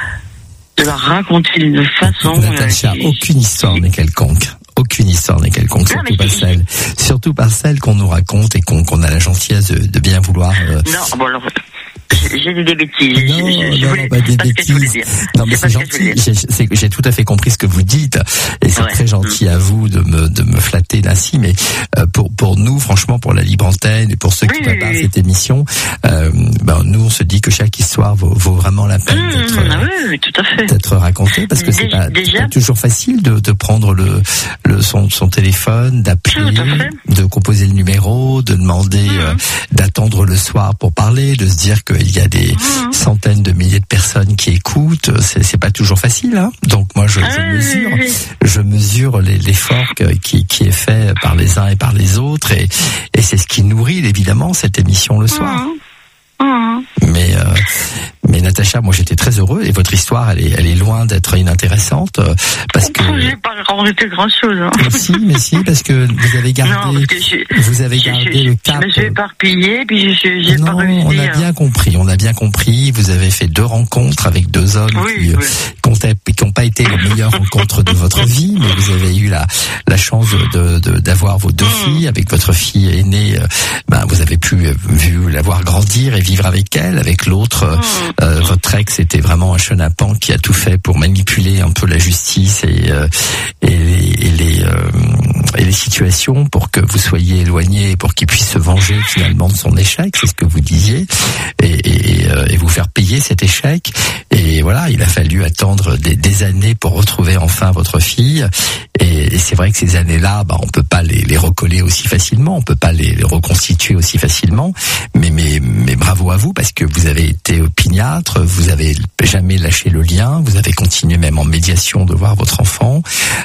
[SPEAKER 2] de la raconter d'une façon.
[SPEAKER 1] Natacha, euh, aucune histoire n'est quelconque. Aucune histoire n'est quelconque, surtout pas celle, surtout pas celle qu'on nous raconte et qu'on, qu'on a la gentillesse de, de bien vouloir. Euh...
[SPEAKER 2] Non, bon alors. J'ai dit des bêtises.
[SPEAKER 1] Non, je, je non, voulais, pas des bêtises. Non, mais c'est, c'est gentil. J'ai, c'est, j'ai tout à fait compris ce que vous dites, et c'est ouais. très gentil à vous de me de me flatter ainsi. Mais euh, pour pour nous, franchement, pour la Libre Antenne et pour ceux qui oui, préparent oui, cette oui. émission, euh, ben nous, on se dit que chaque histoire vaut, vaut vraiment la peine mmh, d'être
[SPEAKER 2] ah oui, oui, tout à fait.
[SPEAKER 1] d'être racontée, parce que c'est pas, c'est pas toujours facile de de prendre le le son son téléphone, d'appeler, de composer le numéro, de demander, mmh. euh, d'attendre le soir pour parler, de se dire que il y a des mmh. centaines de milliers de personnes qui écoutent, c'est, c'est pas toujours facile, hein. Donc moi je, je mesure, je mesure les, l'effort que, qui, qui est fait par les uns et par les autres, et, et c'est ce qui nourrit évidemment cette émission le soir. Mmh. Mmh. Mais euh, mais Natacha, moi j'étais très heureux, et votre histoire elle est elle est loin d'être inintéressante, euh, parce que
[SPEAKER 2] j'ai pas raconté grand chose. Hein.
[SPEAKER 1] Mais si, mais si, parce que vous avez gardé, non, vous avez gardé je, je, le cap.
[SPEAKER 2] Je me suis éparpillée, puis je, j'ai
[SPEAKER 1] non,
[SPEAKER 2] pas réussi.
[SPEAKER 1] On a bien compris, on a bien compris. Vous avez fait deux rencontres avec deux hommes oui, qui, oui. qui n'ont pas été les meilleures rencontres de votre vie, mais vous avez eu la la chance de, de d'avoir vos deux mmh. filles. Avec votre fille aînée, ben vous avez pu vu la voir grandir et vivre avec elle. Avec l'autre, mmh. euh, votre ex était vraiment un chenapan qui a tout fait pour manipuler un peu la justice et euh, et les et les, euh, et les situations pour que vous soyez éloignés et pour qu'il puisse se venger finalement de son échec. C'est ce que vous disiez, et, et, et vous faire payer cet échec. Et voilà, il a fallu attendre des, des années pour retrouver enfin votre fille. Et, et c'est vrai que ces années-là, bah, on peut pas les, les recoller aussi facilement, on peut pas les, les reconstituer aussi facilement. Mais, mais, mais bravo à vous, parce que vous avez été opiniâtre, vous avez jamais lâché le lien, vous avez continué même en médiation de voir votre enfant,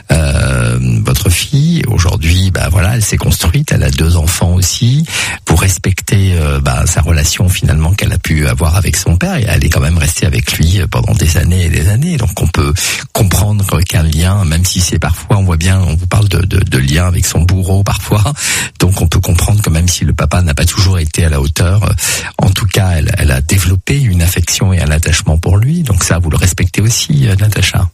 [SPEAKER 1] euh, votre fille. Aujourd'hui, bah voilà, elle s'est construite, elle a deux enfants aussi, pour respecter euh, bah, sa relation finalement qu'elle a pu avoir avec son père, et elle est quand même restée avec lui pendant des années et des années. Donc on peut comprendre qu'un lien, même si c'est parfois, on voit bien, on vous parle de, de, de lien avec son bourreau parfois, donc on peut comprendre que même si le papa n'a pas toujours été à la hauteur, en tout cas elle, elle a développé une affection et un attachement pour lui. Donc ça, vous le respectez aussi, Natacha.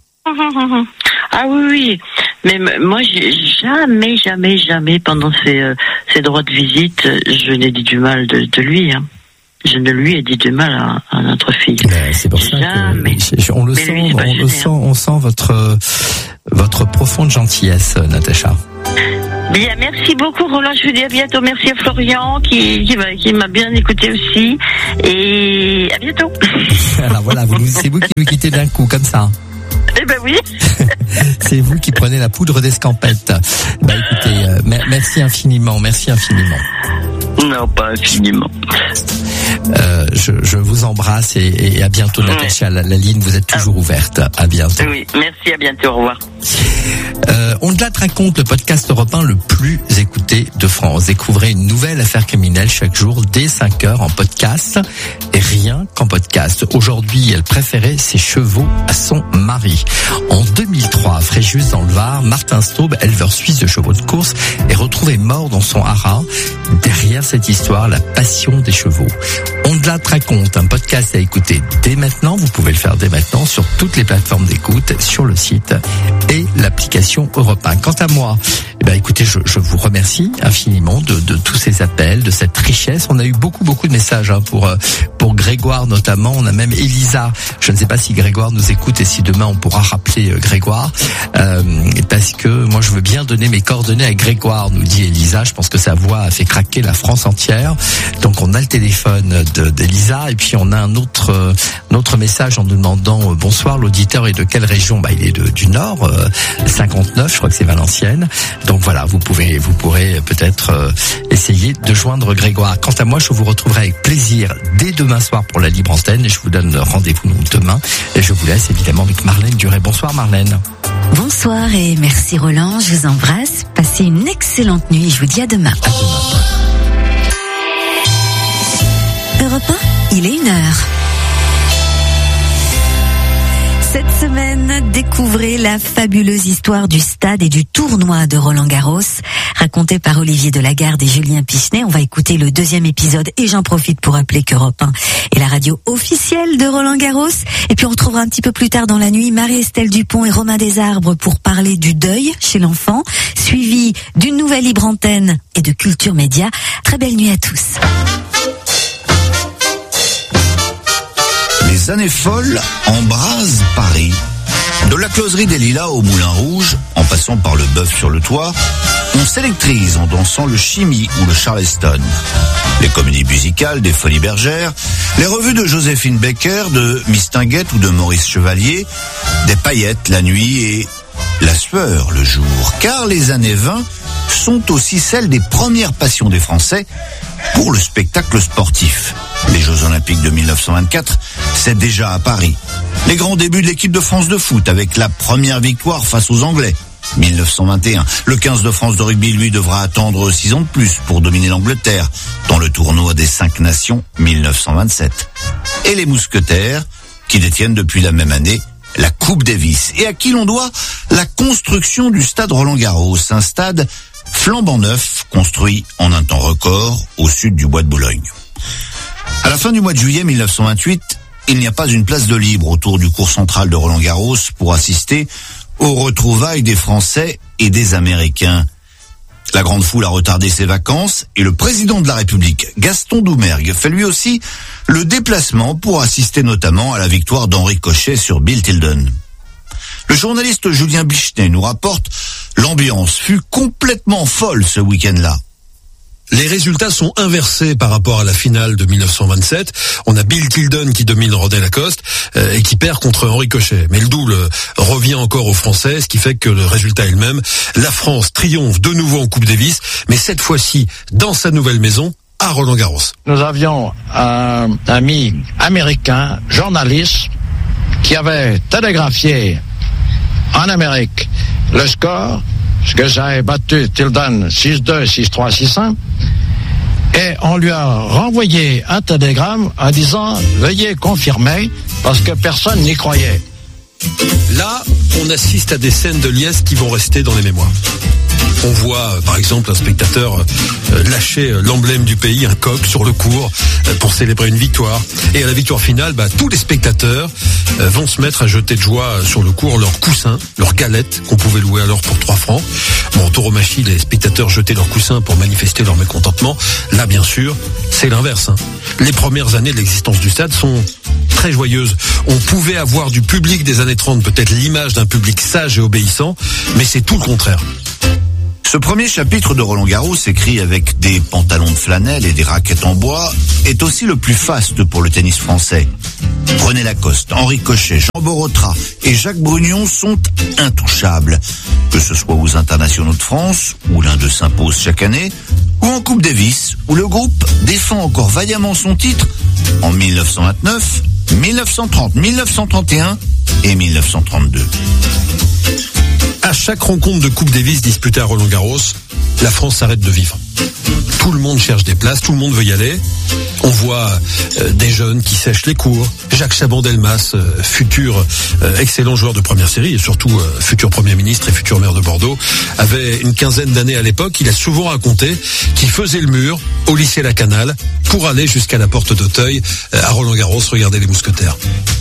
[SPEAKER 2] Ah oui, oui. Mais moi, j'ai jamais, jamais, jamais, pendant ces, euh, ces droits de visite, je n'ai dit du mal de, de lui. Hein. Je ne lui ai dit du mal à, à notre fille.
[SPEAKER 1] Mais c'est pour jamais. Ça que on le sent, lui, on le sent, on sent votre votre profonde gentillesse, Natacha.
[SPEAKER 2] Bien, merci beaucoup Roland, je vous dis à bientôt. Merci à Florian qui, qui, m'a, qui m'a bien écouté aussi, et à bientôt.
[SPEAKER 1] Alors voilà, vous, c'est vous qui nous quittez d'un coup comme ça.
[SPEAKER 2] Eh ben oui.
[SPEAKER 1] C'est vous qui prenez la poudre d'escampette. Bah écoutez, euh, merci infiniment, merci infiniment.
[SPEAKER 2] Non, pas infiniment.
[SPEAKER 1] Euh, je, je vous embrasse, et, et à bientôt, Natacha. La, la ligne, vous êtes toujours ouverte. À bientôt.
[SPEAKER 2] Oui, merci, à bientôt, au revoir.
[SPEAKER 1] Euh, On-delà te raconte, le podcast Europe un le plus écouté de France. Découvrez une nouvelle affaire criminelle chaque jour dès cinq heures en podcast, et rien qu'en podcast. Aujourd'hui, elle préférait ses chevaux à son mari. En deux mille trois, à Fréjus dans le Var, Martin Staub, éleveur suisse de chevaux de course, est retrouvé mort dans son haras. Derrière cette histoire, la passion des chevaux. On-delà te raconte, un podcast à écouter dès maintenant. Vous pouvez le faire dès maintenant sur toutes les plateformes d'écoute, sur le site et l'application Europe un. Quant à moi, eh ben écoutez, je, je vous remercie infiniment de, de tous ces appels, de cette richesse. On a eu beaucoup beaucoup de messages hein, pour pour Grégoire notamment. On a même Elisa. Je ne sais pas si Grégoire nous écoute et si demain on pourra rappeler Grégoire, euh, parce que moi je veux bien donner mes coordonnées à Grégoire, nous dit Elisa. Je pense que sa voix a fait craquer la France entière. Donc on a le téléphone de de, d'Elisa. Et puis on a un autre, euh, un autre message en nous demandant euh, bonsoir, l'auditeur est de quelle région? Bah il est de, du Nord, euh, cinquante-neuf, je crois que c'est Valenciennes. Donc voilà, vous pouvez, vous pourrez peut-être euh, essayer de joindre Grégoire. Quant à moi, je vous retrouverai avec plaisir dès demain soir pour la libre antenne. Et je vous donne rendez-vous donc demain. Et je vous laisse évidemment avec Marlène Duré. Bonsoir Marlène.
[SPEAKER 3] Bonsoir et merci Roland, je vous embrasse. Passez une excellente nuit et je vous dis à demain.
[SPEAKER 1] À demain.
[SPEAKER 3] Europe un, il est une heure. Cette semaine, découvrez la fabuleuse histoire du stade et du tournoi de Roland-Garros, racontée par Olivier Delagarde et Julien Pichenet. On va écouter le deuxième épisode et j'en profite pour rappeler qu'Europe un est la radio officielle de Roland-Garros. Et puis on retrouvera un petit peu plus tard dans la nuit Marie-Estelle Dupont et Romain Desarbres pour parler du deuil chez l'enfant, suivi d'une nouvelle libre antenne et de Culture Média. Très belle nuit à tous.
[SPEAKER 4] Les années folles embrasent Paris. De la closerie des Lilas au Moulin Rouge, en passant par le Bœuf sur le toit, on s'électrise en dansant le Chimie ou le Charleston. Les comédies musicales des Folies Bergères, les revues de Joséphine Baker, de Mistinguett ou de Maurice Chevalier, des paillettes la nuit et la sueur le jour. Car les années vingt sont aussi celles des premières passions des Français pour le spectacle sportif. Les Jeux Olympiques de mille neuf cent vingt-quatre, c'est déjà à Paris. Les grands débuts de l'équipe de France de foot avec la première victoire face aux Anglais, mille neuf cent vingt et un. Le quinze de France de rugby, lui, devra attendre six ans de plus pour dominer l'Angleterre dans le tournoi des cinq nations, mille neuf cent vingt-sept. Et les Mousquetaires, qui détiennent depuis la même année la Coupe Davis, et à qui l'on doit la construction du stade Roland-Garros, un stade flambant neuf, construit en un temps record au sud du bois de Boulogne. À la fin du mois de juillet mille neuf cent vingt-huit, il n'y a pas une place de libre autour du cours central de Roland-Garros pour assister aux retrouvailles des Français et des Américains. La grande foule a retardé ses vacances et le président de la République, Gaston Doumergue, fait lui aussi le déplacement pour assister notamment à la victoire d'Henri Cochet sur Bill Tilden. Le journaliste Julien Pichenet nous rapporte « L'ambiance fut complètement folle ce week-end-là ».
[SPEAKER 5] Les résultats sont inversés par rapport à la finale de mille neuf cent vingt-sept. On a Bill Tilden qui domine Rodney Lacoste euh, et qui perd contre Henri Cochet. Mais le double revient encore aux Français, ce qui fait que le résultat est le même. La France triomphe de nouveau en Coupe Davis, mais cette fois-ci dans sa nouvelle maison, à Roland-Garros.
[SPEAKER 6] Nous avions un ami américain, journaliste, qui avait télégraphié en Amérique le score, parce que j'avais battu Tilden six deux, six trois, six un, et on lui a renvoyé un télégramme en disant « Veuillez confirmer » parce que personne n'y croyait.
[SPEAKER 5] Là, on assiste à des scènes de liesse qui vont rester dans les mémoires. On voit, par exemple, un spectateur lâcher l'emblème du pays, un coq, sur le court pour célébrer une victoire. Et à la victoire finale, bah, tous les spectateurs vont se mettre à jeter de joie sur le court leurs coussins, leurs galettes qu'on pouvait louer alors pour trois francs. Bon, en tauromachie, les spectateurs jetaient leurs coussins pour manifester leur mécontentement. Là, bien sûr, c'est l'inverse. Hein. Les premières années de l'existence du stade sont très joyeuses. On pouvait avoir du public des années trente, peut-être l'image d'un public sage et obéissant, mais c'est tout le contraire.
[SPEAKER 4] Ce premier chapitre de Roland-Garros, écrit avec des pantalons de flanelle et des raquettes en bois, est aussi le plus faste pour le tennis français. René Lacoste, Henri Cochet, Jean Borotra et Jacques Brugnon sont intouchables. Que ce soit aux internationaux de France, où l'un d'eux s'impose chaque année, ou en Coupe Davis, où le groupe défend encore vaillamment son titre en mille neuf cent vingt-neuf, mille neuf cent trente, mille neuf cent trente et un et mille neuf cent trente-deux.
[SPEAKER 5] À chaque rencontre de Coupe Davis disputée à Roland-Garros, la France s'arrête de vivre. Tout le monde cherche des places, tout le monde veut y aller. On voit euh, des jeunes qui sèchent les cours. Jacques Chaban-Delmas, euh, futur euh, excellent joueur de première série et surtout euh, futur Premier ministre et futur maire de Bordeaux, avait une quinzaine d'années à l'époque. Il a souvent raconté qu'il faisait le mur au lycée Lacanal pour aller jusqu'à la porte d'Auteuil euh, à Roland-Garros regarder les Mousquetaires.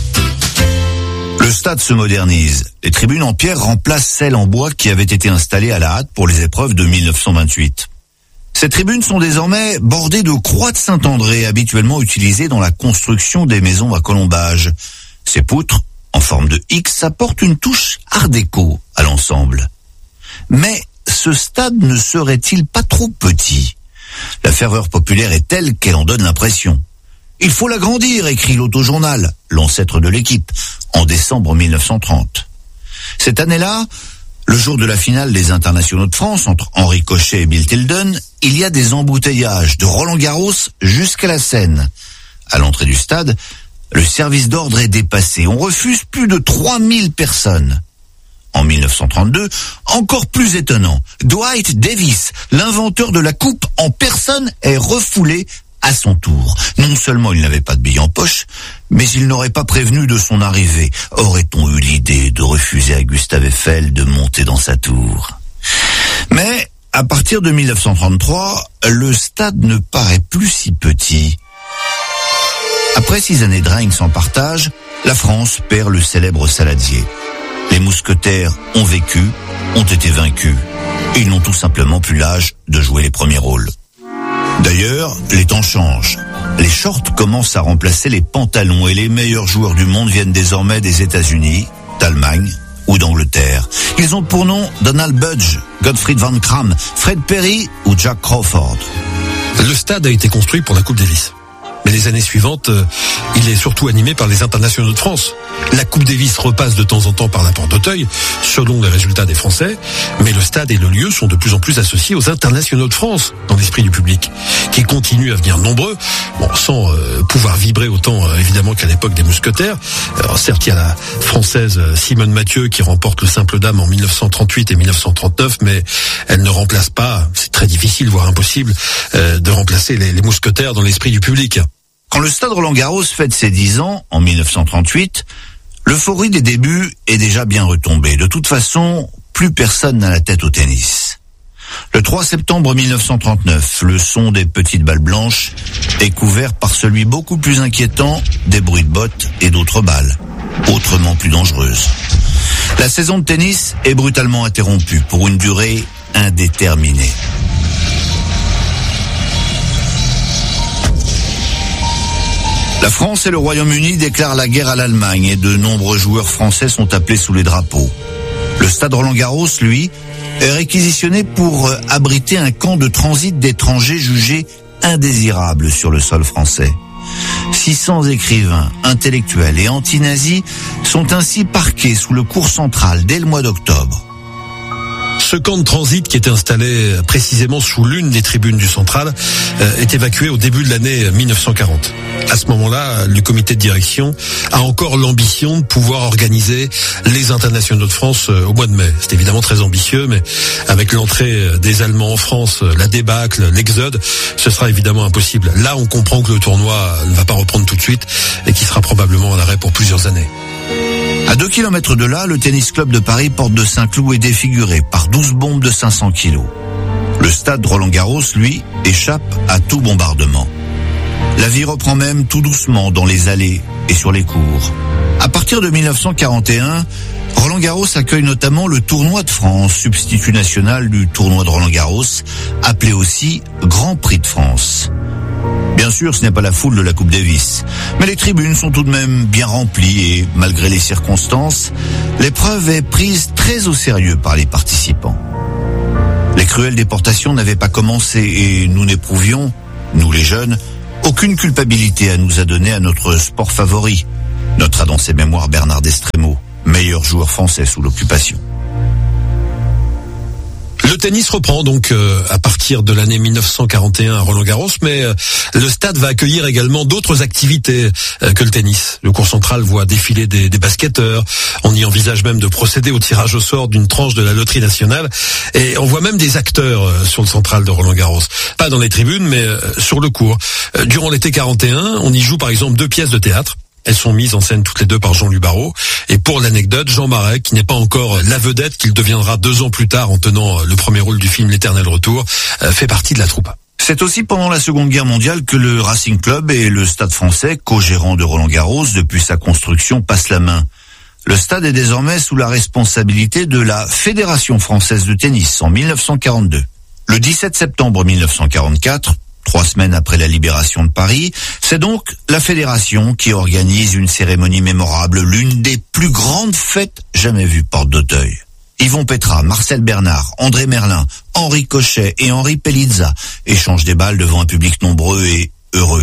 [SPEAKER 4] Le stade se modernise. Les tribunes en pierre remplacent celles en bois qui avaient été installées à la hâte pour les épreuves de mille neuf cent vingt-huit. Ces tribunes sont désormais bordées de croix de Saint-André, habituellement utilisées dans la construction des maisons à colombage. Ces poutres, en forme de X, apportent une touche art déco à l'ensemble. Mais ce stade ne serait-il pas trop petit ? La ferveur populaire est telle qu'elle en donne l'impression. Il faut l'agrandir, écrit l'Auto-Journal, l'ancêtre de l'équipe, en décembre mille neuf cent trente. Cette année-là, le jour de la finale des internationaux de France entre Henri Cochet et Bill Tilden, il y a des embouteillages de Roland-Garros jusqu'à la Seine. À l'entrée du stade, le service d'ordre est dépassé. On refuse plus de trois mille personnes. En mille neuf cent trente-deux, encore plus étonnant, Dwight Davis, l'inventeur de la coupe en personne, est refoulé à son tour. Non seulement il n'avait pas de billet en poche, mais il n'aurait pas prévenu de son arrivée. Aurait-on eu l'idée de refuser à Gustave Eiffel de monter dans sa tour? Mais, à partir de mille neuf cent trente-trois, le stade ne paraît plus si petit. Après six années de règne sans partage, la France perd le célèbre Saladier. Les mousquetaires ont vécu, ont été vaincus. Ils n'ont tout simplement plus l'âge de jouer les premiers rôles. D'ailleurs, les temps changent. Les shorts commencent à remplacer les pantalons et les meilleurs joueurs du monde viennent désormais des États-Unis, d'Allemagne ou d'Angleterre. Ils ont pour nom Donald Budge, Gottfried Van Cram, Fred Perry ou Jack Crawford.
[SPEAKER 5] Le stade a été construit pour la Coupe Davis. Mais les années suivantes, euh, il est surtout animé par les internationaux de France. La Coupe Davis repasse de temps en temps par la porte d'Auteuil, selon les résultats des Français, mais le stade et le lieu sont de plus en plus associés aux internationaux de France, dans l'esprit du public, qui continuent à venir nombreux, bon, sans euh, pouvoir vibrer autant euh, évidemment qu'à l'époque des mousquetaires. Alors certes, il y a la Française euh, Simone Mathieu qui remporte le simple dame en mille neuf cent trente-huit et mille neuf cent trente-neuf, mais elle ne remplace pas, c'est très difficile, voire impossible, euh, de remplacer les, les mousquetaires dans l'esprit du public.
[SPEAKER 4] Quand le stade Roland-Garros fête ses dix ans, en mille neuf cent trente-huit, l'euphorie des débuts est déjà bien retombée. De toute façon, plus personne n'a la tête au tennis. Le trois septembre mille neuf cent trente-neuf, le son des petites balles blanches est couvert par celui beaucoup plus inquiétant des bruits de bottes et d'autres balles, autrement plus dangereuses. La saison de tennis est brutalement interrompue pour une durée indéterminée. La France et le Royaume-Uni déclarent la guerre à l'Allemagne et de nombreux joueurs français sont appelés sous les drapeaux. Le stade Roland-Garros, lui, est réquisitionné pour abriter un camp de transit d'étrangers jugés indésirables sur le sol français. six cents écrivains, intellectuels et anti-nazis sont ainsi parqués sous le cours central dès le mois d'octobre.
[SPEAKER 5] Ce camp de transit qui était installé précisément sous l'une des tribunes du Central euh, est évacué au début de l'année mille neuf cent quarante. À ce moment-là, le comité de direction a encore l'ambition de pouvoir organiser les internationaux de France euh, au mois de mai. C'est évidemment très ambitieux, mais avec l'entrée des Allemands en France, la débâcle, l'exode, ce sera évidemment impossible. Là, on comprend que le tournoi ne va pas reprendre tout de suite et qu'il sera probablement à l'arrêt pour plusieurs années.
[SPEAKER 4] À deux kilomètres de là, le tennis club de Paris, porte de Saint-Cloud, est défiguré par douze bombes de cinq cents kilos. Le stade Roland-Garros, lui, échappe à tout bombardement. La vie reprend même tout doucement dans les allées et sur les cours. À partir de mille neuf cent quarante et un, Roland-Garros accueille notamment le tournoi de France, substitut national du tournoi de Roland-Garros, appelé aussi Grand Prix de France. Bien sûr, ce n'est pas la foule de la Coupe Davis, mais les tribunes sont tout de même bien remplies et, malgré les circonstances, l'épreuve est prise très au sérieux par les participants. Les cruelles déportations n'avaient pas commencé et nous n'éprouvions, nous les jeunes, aucune culpabilité à nous adonner à notre sport favori, notera dans ses mémoires Bernard Destremo, meilleur joueur français sous l'occupation.
[SPEAKER 5] Le tennis reprend donc euh, à partir de l'année mille neuf cent quarante et un à Roland-Garros, mais euh, le stade va accueillir également d'autres activités euh, que le tennis. Le cours central voit défiler des, des basketteurs, on y envisage même de procéder au tirage au sort d'une tranche de la loterie nationale, et on voit même des acteurs euh, sur le central de Roland-Garros. Pas dans les tribunes, mais euh, sur le court. Euh, durant l'été quarante et un, on y joue par exemple deux pièces de théâtre. Elles sont mises en scène toutes les deux par Jean Lubaro. Et pour l'anecdote, Jean Marais, qui n'est pas encore la vedette qu'il deviendra deux ans plus tard en tenant le premier rôle du film L'Éternel Retour, fait partie de la troupe.
[SPEAKER 4] C'est aussi pendant la Seconde Guerre mondiale que le Racing Club et le Stade français, co-gérant de Roland-Garros depuis sa construction, passent la main. Le stade est désormais sous la responsabilité de la Fédération française de tennis en mille neuf cent quarante-deux. Le dix-sept septembre mille neuf cent quarante-quatre, trois semaines après la libération de Paris, c'est donc la Fédération qui organise une cérémonie mémorable, l'une des plus grandes fêtes jamais vues porte d'Auteuil. Yvon Petra, Marcel Bernard, André Merlin, Henri Cochet et Henri Pelizza échangent des balles devant un public nombreux et heureux.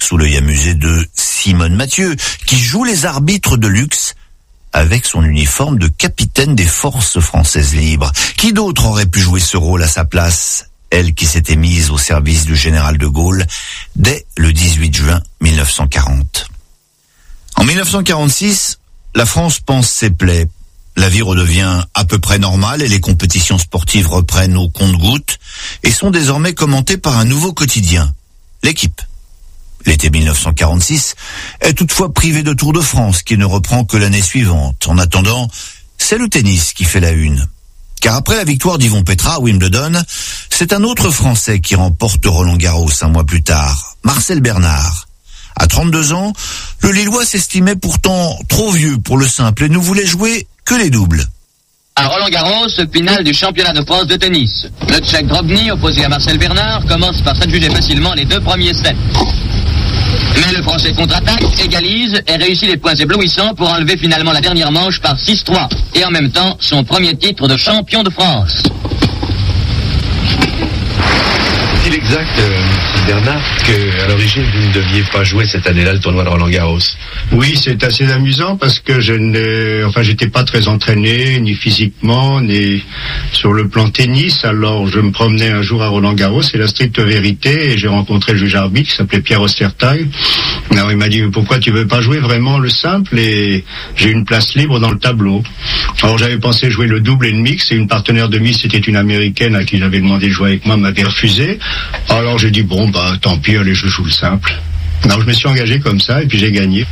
[SPEAKER 4] sous l'œil amusé de Simone Mathieu, qui joue les arbitres de luxe avec son uniforme de capitaine des forces françaises libres. Qui d'autre aurait pu jouer ce rôle à sa place, elle qui s'était mise au service du général de Gaulle dès le dix-huit juin mille neuf cent quarante. En mille neuf cent quarante-six, la France pense ses plaies. La vie redevient à peu près normale et les compétitions sportives reprennent au compte-gouttes et sont désormais commentées par un nouveau quotidien, L'Équipe. L'été mille neuf cent quarante-six est toutefois privé de Tour de France qui ne reprend que l'année suivante. En attendant, c'est le tennis qui fait la une. Car après la victoire d'Yvon Petra à Wimbledon, c'est un autre Français qui remporte Roland-Garros un mois plus tard, Marcel Bernard. À trente-deux ans, le Lillois s'estimait pourtant trop vieux pour le simple et ne voulait jouer que les doubles.
[SPEAKER 7] À Roland-Garros, finale du championnat de France de tennis. Le Tchèque Drobny, opposé à Marcel Bernard, commence par s'adjuger facilement les deux premiers sets. Mais le Français contre-attaque, égalise et réussit les points éblouissants pour enlever finalement la dernière manche par six trois. Et en même temps, son premier titre de champion de France.
[SPEAKER 8] Est-il exact, euh, Bernard, qu'à l'origine vous ne deviez pas jouer cette année-là le tournoi de Roland-Garros?
[SPEAKER 9] Oui, c'est assez amusant parce que je ne, enfin, j'étais pas très entraîné, ni physiquement, ni sur le plan tennis. Alors, je me promenais un jour à Roland-Garros, c'est la stricte vérité, et j'ai rencontré le juge arbitre qui s'appelait Pierre Ostertag. Alors, il m'a dit, pourquoi tu veux pas jouer vraiment le simple? Et j'ai une place libre dans le tableau. Alors, j'avais pensé jouer le double et le mix, et une partenaire de mix, c'était une américaine à qui j'avais demandé de jouer avec moi, m'avait refusé. Alors, j'ai dit, bon, bah, tant pis, allez, je joue le simple. Alors, je me suis engagé comme ça, et puis j'ai gagné.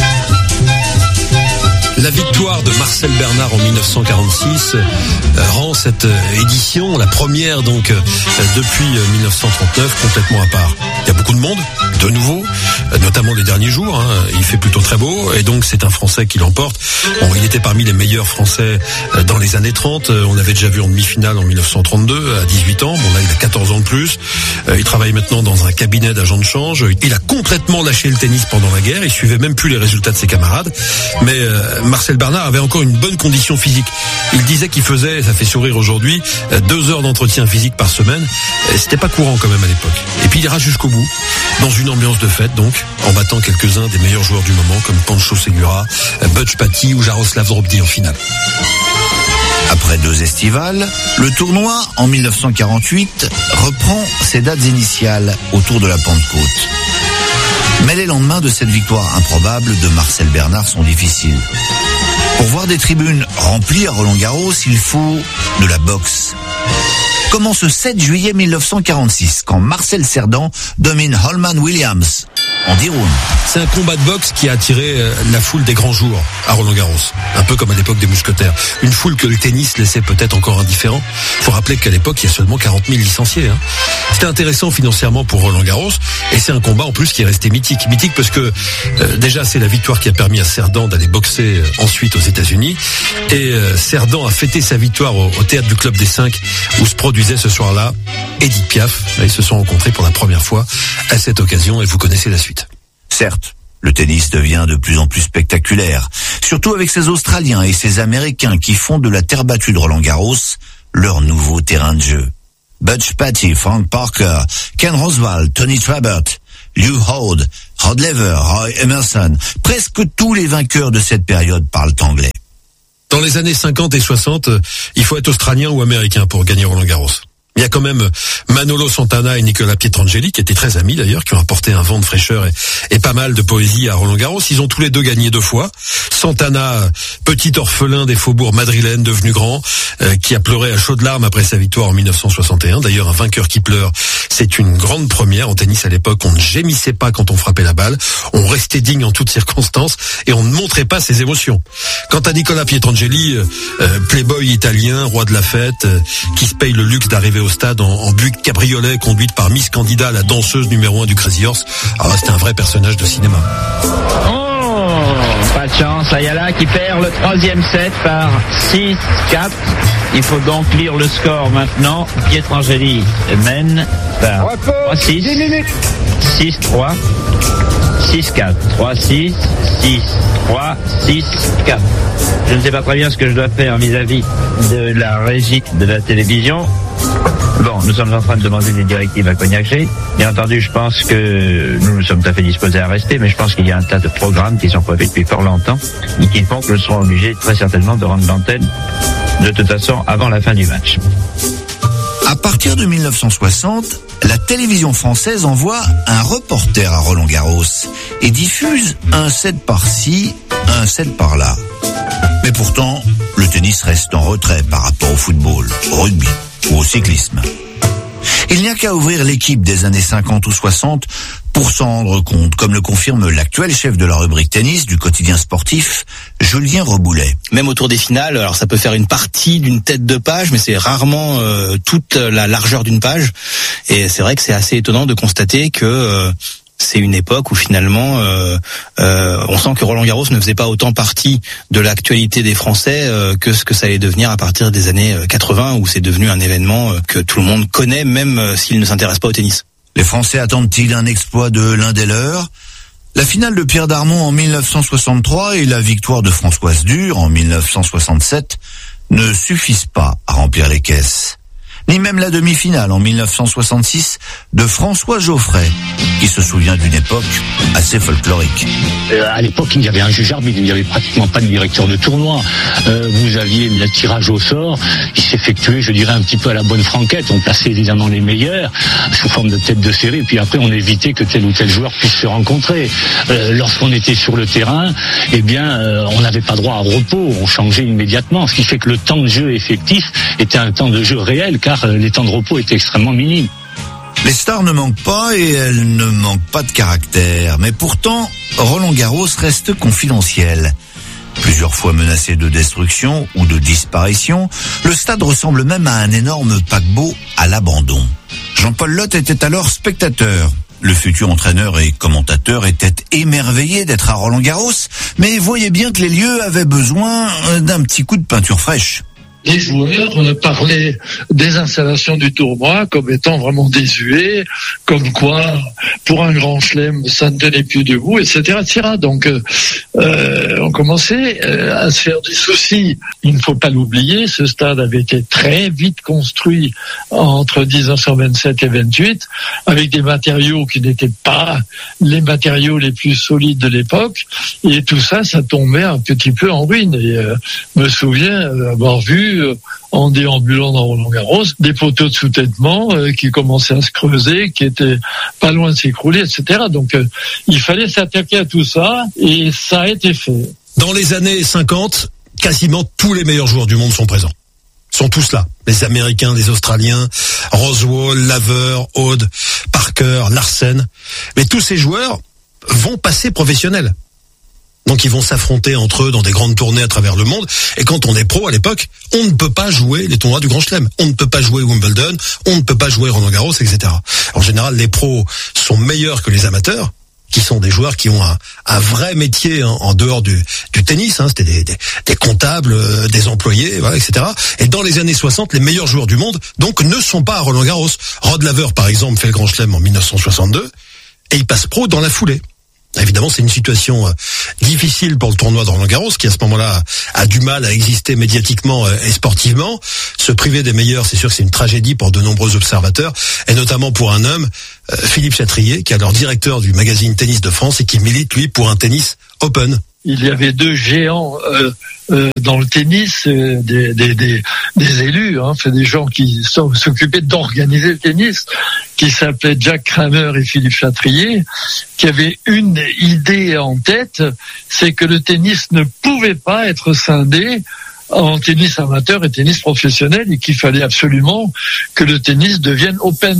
[SPEAKER 5] La victoire de Marcel Bernard en mille neuf cent quarante-six euh, rend cette euh, édition, la première donc euh, depuis euh, mille neuf cent trente-neuf, complètement à part. Il y a beaucoup de monde, de nouveau, euh, notamment les derniers jours, hein, il fait plutôt très beau, et donc c'est un Français qui l'emporte. Bon, il était parmi les meilleurs Français euh, dans les années trente, euh, on l'avait déjà vu en demi-finale en mille neuf cent trente-deux, à dix-huit ans, bon là il a quatorze ans de plus, euh, il travaille maintenant dans un cabinet d'agent de change, il a complètement lâché le tennis pendant la guerre, il suivait même plus les résultats de ses camarades, mais euh, Marcel Bernard avait encore une bonne condition physique. Il disait qu'il faisait, ça fait sourire aujourd'hui, deux heures d'entretien physique par semaine. C'était pas courant quand même à l'époque. Et puis il ira jusqu'au bout, dans une ambiance de fête donc, en battant quelques-uns des meilleurs joueurs du moment comme Pancho Segura, Butch Patty ou Jaroslav Drobny en finale.
[SPEAKER 4] Après deux estivales, le tournoi en mille neuf cent quarante-huit reprend ses dates initiales autour de la Pentecôte. Mais les lendemains de cette victoire improbable de Marcel Bernard sont difficiles. Pour voir des tribunes remplies à Roland-Garros, il faut de la boxe. Comment ce sept juillet mille neuf cent quarante-six, quand Marcel Cerdan domine Holman Williams en dix rounds.
[SPEAKER 5] C'est un combat de boxe qui a attiré la foule des grands jours à Roland-Garros, un peu comme à l'époque des mousquetaires. Une foule que le tennis laissait peut-être encore indifférent. Il faut rappeler qu'à l'époque, il y a seulement quarante mille licenciés. Hein. C'était intéressant financièrement pour Roland-Garros, et c'est un combat en plus qui est resté mythique. Mythique parce que euh, déjà c'est la victoire qui a permis à Cerdan d'aller boxer euh, ensuite aux États-Unis, et euh, Cerdan a fêté sa victoire au, au théâtre du Club des Cinq où se produisait ce soir-là Edith Piaf. Ils se sont rencontrés pour la première fois à cette occasion, et vous connaissez la suite.
[SPEAKER 4] Certes, le tennis devient de plus en plus spectaculaire, surtout avec ces Australiens et ces Américains qui font de la terre battue de Roland-Garros leur nouveau terrain de jeu. Butch Patty, Frank Parker, Ken Rosewall, Tony Trabert, Lew Howard, Rod Laver, Roy Emerson, presque tous les vainqueurs de cette période parlent anglais.
[SPEAKER 5] Dans les années cinquante et soixante, il faut être australien ou américain pour gagner Roland-Garros. Il y a quand même Manolo Santana et Nicolas Pietrangeli, qui étaient très amis d'ailleurs, qui ont apporté un vent de fraîcheur et, et pas mal de poésie à Roland-Garros. Ils ont tous les deux gagné deux fois. Santana, petit orphelin des faubourgs madrilènes, devenu grand, euh, qui a pleuré à chaudes larmes après sa victoire en mille neuf cent soixante et un. D'ailleurs, un vainqueur qui pleure, c'est une grande première. En tennis à l'époque, on ne gémissait pas quand on frappait la balle, on restait digne en toutes circonstances et on ne montrait pas ses émotions. Quant à Nicolas Pietrangeli, euh, euh, playboy italien, roi de la fête, euh, qui se paye le luxe d'arriver au stade en, en Buick cabriolet conduite par Miss Candida, la danseuse numéro un du Crazy Horse. Alors c'était un vrai personnage de cinéma.
[SPEAKER 10] Oh, pas de chance, Ayala qui perd le troisième set par six quatre. Il faut donc lire le score maintenant. Pietrangeli mène par trois six, six trois, six quatre, trois six, six trois, six quatre. Je ne sais pas très bien ce que je dois faire vis-à-vis de la régie de la télévision. Bon, nous sommes en train de demander des directives à Cognac G. Bien entendu, je pense que nous, nous sommes tout à fait disposés à rester, mais je pense qu'il y a un tas de programmes qui sont prévus depuis fort longtemps et qui font que nous serons obligés très certainement de rendre l'antenne de toute façon avant la fin du match.
[SPEAKER 4] À partir de mille neuf cent soixante, la télévision française envoie un reporter à Roland-Garros et diffuse un set par-ci, un set par-là. Mais pourtant, le tennis reste en retrait par rapport au football, au rugby ou au cyclisme. Il n'y a qu'à ouvrir l'équipe des années cinquante ou soixante pour s'en rendre compte, comme le confirme l'actuel chef de la rubrique tennis du quotidien sportif, Julien Reboulet.
[SPEAKER 11] Même autour des finales, alors ça peut faire une partie d'une tête de page, mais c'est rarement euh, toute la largeur d'une page. Et c'est vrai que c'est assez étonnant de constater que euh, c'est une époque où finalement euh, euh, on sent que Roland-Garros ne faisait pas autant partie de l'actualité des Français euh, que ce que ça allait devenir à partir des années quatre-vingts, où c'est devenu un événement euh, que tout le monde connaît, même euh, s'il ne s'intéresse pas au tennis.
[SPEAKER 4] Les Français attendent-ils un exploit de l'un des leurs ? La finale de Pierre Darmon en mille neuf cent soixante-trois et la victoire de Françoise Dürr en mille neuf cent soixante-sept ne suffisent pas à remplir les caisses. Ni même la demi-finale en mille neuf cent soixante-six de François Geoffrey, qui se souvient d'une époque assez folklorique.
[SPEAKER 12] Euh, à l'époque, il y avait un juge arbitre, il n'y avait pratiquement pas de directeur de tournoi. Euh, vous aviez le tirage au sort qui s'effectuait, je dirais, un petit peu à la bonne franquette. On plaçait évidemment les meilleurs sous forme de tête de série, puis après on évitait que tel ou tel joueur puisse se rencontrer. Euh, lorsqu'on était sur le terrain, eh bien, euh, on n'avait pas droit à repos, on changeait immédiatement, ce qui fait que le temps de jeu effectif était un temps de jeu réel, car les temps de repos étaient extrêmement minimes.
[SPEAKER 4] Les stars ne manquent pas et elles ne manquent pas de caractère. Mais pourtant, Roland-Garros reste confidentiel. Plusieurs fois menacé de destruction ou de disparition, le stade ressemble même à un énorme paquebot à l'abandon. Jean-Paul Lotte était alors spectateur. Le futur entraîneur et commentateur était émerveillé d'être à Roland-Garros, mais voyait bien que les lieux avaient besoin d'un petit coup de peinture fraîche.
[SPEAKER 13] Les joueurs parlaient des installations du tournoi comme étant vraiment désuets, comme quoi, pour un grand chelem, ça ne tenait plus debout, et cetera, et cetera. Donc, euh, on commençait à se faire des soucis. Il ne faut pas l'oublier, ce stade avait été très vite construit entre dix-neuf cent vingt-sept et vingt-huit, avec des matériaux qui n'étaient pas les matériaux les plus solides de l'époque, et tout ça, ça tombait un petit peu en ruine. Et euh, me souviens avoir vu en déambulant dans Roland-Garros, des poteaux de soutènement euh, qui commençaient à se creuser, qui étaient pas loin de s'écrouler, et cetera. Donc, euh, il fallait s'attaquer à tout ça, et ça a été fait.
[SPEAKER 5] Dans les années cinquante, quasiment tous les meilleurs joueurs du monde sont présents. Ils sont tous là. Les Américains, les Australiens, Rosewall, Laver, Aude, Parker, Larsen. Mais tous ces joueurs vont passer professionnels. Donc ils vont s'affronter entre eux dans des grandes tournées à travers le monde. Et quand on est pro à l'époque, on ne peut pas jouer les tournois du Grand Chelem. On ne peut pas jouer Wimbledon, on ne peut pas jouer Roland-Garros, et cetera. En général, les pros sont meilleurs que les amateurs, qui sont des joueurs qui ont un, un vrai métier en, en dehors du, du tennis. Hein. C'était des, des, des comptables, euh, des employés, voilà, et cetera. Et dans les années soixante, les meilleurs joueurs du monde, donc, ne sont pas à Roland-Garros. Rod Laver, par exemple, fait le Grand Chelem en mille neuf cent soixante-deux, et il passe pro dans la foulée. Évidemment, c'est une situation euh, difficile pour le tournoi de Roland-Garros, qui à ce moment-là a du mal à exister médiatiquement euh, et sportivement. Se priver des meilleurs, c'est sûr que c'est une tragédie pour de nombreux observateurs, et notamment pour un homme, euh, Philippe Chatrier, qui est alors directeur du magazine Tennis de France et qui milite, lui, pour un tennis open.
[SPEAKER 13] Il y avait deux géants euh, euh, dans le tennis, euh, des, des, des, des élus, hein, fait des gens qui sont, s'occupaient d'organiser le tennis, qui s'appelaient Jack Kramer et Philippe Chatrier, qui avaient une idée en tête, c'est que le tennis ne pouvait pas être scindé en tennis amateur et tennis professionnel, et qu'il fallait absolument que le tennis devienne open.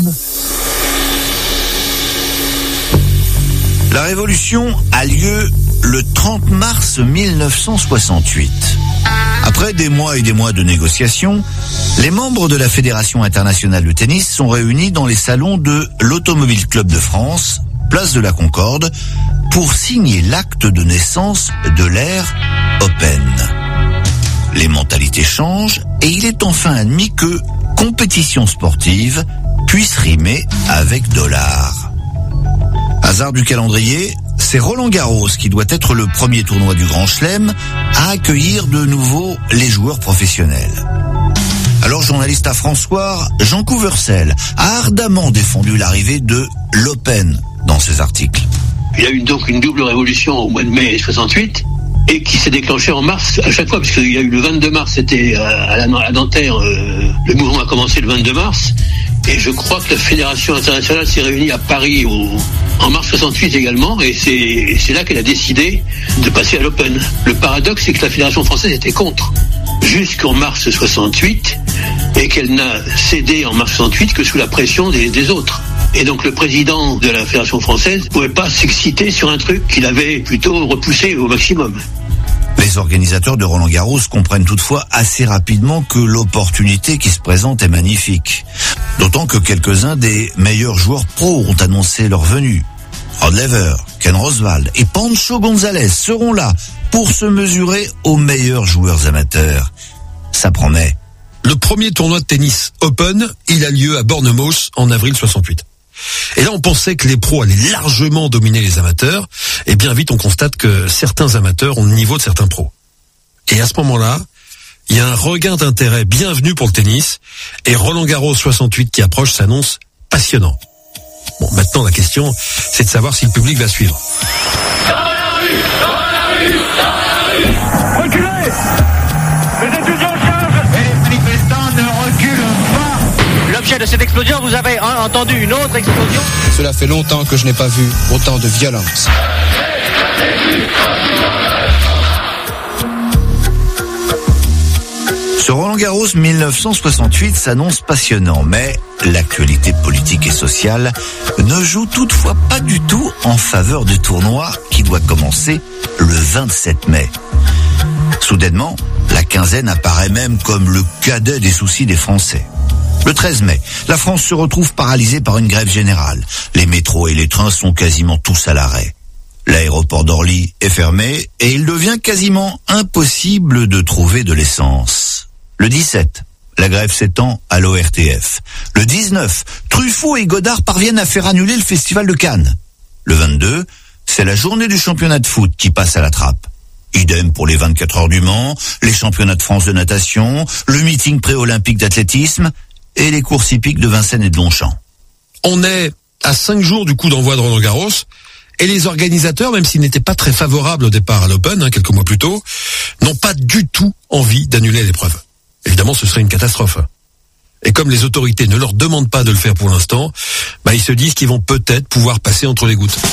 [SPEAKER 4] La révolution a lieu le trente mars mille neuf cent soixante-huit. Après des mois et des mois de négociations, les membres de la Fédération internationale de tennis sont réunis dans les salons de l'Automobile Club de France, place de la Concorde, pour signer l'acte de naissance de l'ère Open. Les mentalités changent et il est enfin admis que compétition sportive puisse rimer avec dollar. Hasard du calendrier, c'est Roland-Garros qui doit être le premier tournoi du Grand Chelem à accueillir de nouveau les joueurs professionnels. Alors journaliste à François, Jean Couvercel a ardemment défendu l'arrivée de l'Open dans ses articles.
[SPEAKER 14] Il y a eu donc une double révolution au mois de mai soixante-huit et qui s'est déclenchée en mars à chaque fois, parce qu'il y a eu le vingt-deux mars, c'était à la, à Nanterre, euh, le mouvement a commencé le vingt-deux mars, et je crois que la Fédération internationale s'est réunie à Paris au, en mars soixante-huit également, et c'est, c'est là qu'elle a décidé de passer à l'Open. Le paradoxe, c'est que la Fédération française était contre jusqu'en mars soixante-huit, et qu'elle n'a cédé en mars soixante-huit que sous la pression des, des autres. Et donc le président de la Fédération française ne pouvait pas s'exciter sur un truc qu'il avait plutôt repoussé au maximum.
[SPEAKER 4] Les organisateurs de Roland-Garros comprennent toutefois assez rapidement que l'opportunité qui se présente est magnifique. D'autant que quelques-uns des meilleurs joueurs pros ont annoncé leur venue. Rod Laver, Ken Rosewall et Pancho González seront là pour se mesurer aux meilleurs joueurs amateurs. Ça promet.
[SPEAKER 5] Le premier tournoi de tennis Open, il a lieu à Bournemouth en avril soixante-huit. Et là, on pensait que les pros allaient largement dominer les amateurs. Et bien vite, on constate que certains amateurs ont le niveau de certains pros. Et à ce moment-là, il y a un regain d'intérêt bienvenu pour le tennis. Et Roland-Garros soixante-huit qui approche s'annonce passionnant. Bon, maintenant, la question, c'est de savoir si le public va suivre.
[SPEAKER 15] Dans la rue, dans la rue, dans la rue. Reculez! Les étudiants chargent et les manifestants ne reculent pas. L'objet de cette explosion, vous avez entendu une autre explosion?
[SPEAKER 16] Cela fait longtemps que je n'ai pas vu autant de violence.
[SPEAKER 4] Ce Roland-Garros mille neuf cent soixante-huit s'annonce passionnant, mais l'actualité politique et sociale ne joue toutefois pas du tout en faveur du tournoi qui doit commencer le vingt-sept mai. Soudainement, la quinzaine apparaît même comme le cadet des soucis des Français. Le treize mai, la France se retrouve paralysée par une grève générale. Les métros et les trains sont quasiment tous à l'arrêt. L'aéroport d'Orly est fermé et il devient quasiment impossible de trouver de l'essence. Le dix-sept, la grève s'étend à l'O R T F. Le dix-neuf, Truffaut et Godard parviennent à faire annuler le festival de Cannes. Le vingt-deux, c'est la journée du championnat de foot qui passe à la trappe. Idem pour les vingt-quatre heures du Mans, les championnats de France de natation, le meeting pré-olympique d'athlétisme et les courses hippiques de Vincennes et de Longchamp.
[SPEAKER 5] On est à cinq jours du coup d'envoi de Roland-Garros, et les organisateurs, même s'ils n'étaient pas très favorables au départ à l'Open, hein, quelques mois plus tôt, n'ont pas du tout envie d'annuler l'épreuve. Évidemment, ce serait une catastrophe. Et comme les autorités ne leur demandent pas de le faire pour l'instant, bah, ils se disent qu'ils vont peut-être pouvoir passer entre les gouttes.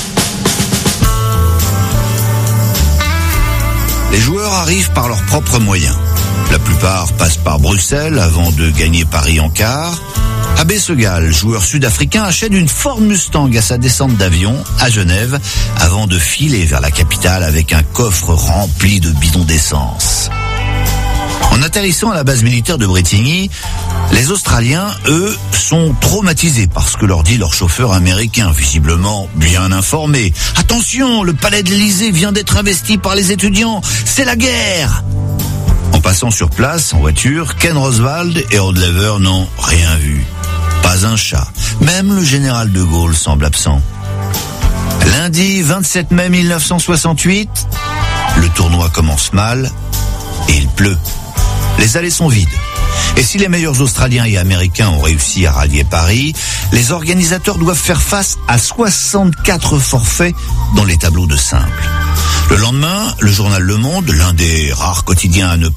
[SPEAKER 4] Les joueurs arrivent par leurs propres moyens. La plupart passent par Bruxelles avant de gagner Paris en quart. Abbé Segal, joueur sud-africain, achète une Ford Mustang à sa descente d'avion à Genève avant de filer vers la capitale avec un coffre rempli de bidons d'essence. En atterrissant à la base militaire de Bretigny, les Australiens, eux, sont traumatisés par ce que leur dit leur chauffeur américain, visiblement bien informé. « Attention, le palais de l'Élysée vient d'être investi par les étudiants, c'est la guerre !» En passant sur place, en voiture, Ken Rosewall et Rod Laver n'ont rien vu. Pas un chat. Même le général de Gaulle semble absent. Lundi vingt-sept mai mille neuf cent soixante-huit, le tournoi commence mal et il pleut. Les allées sont vides. Et si les meilleurs Australiens et Américains ont réussi à rallier Paris, les organisateurs doivent faire face à soixante-quatre forfaits dans les tableaux de simple. Le lendemain, le journal Le Monde, l'un des rares quotidiens à ne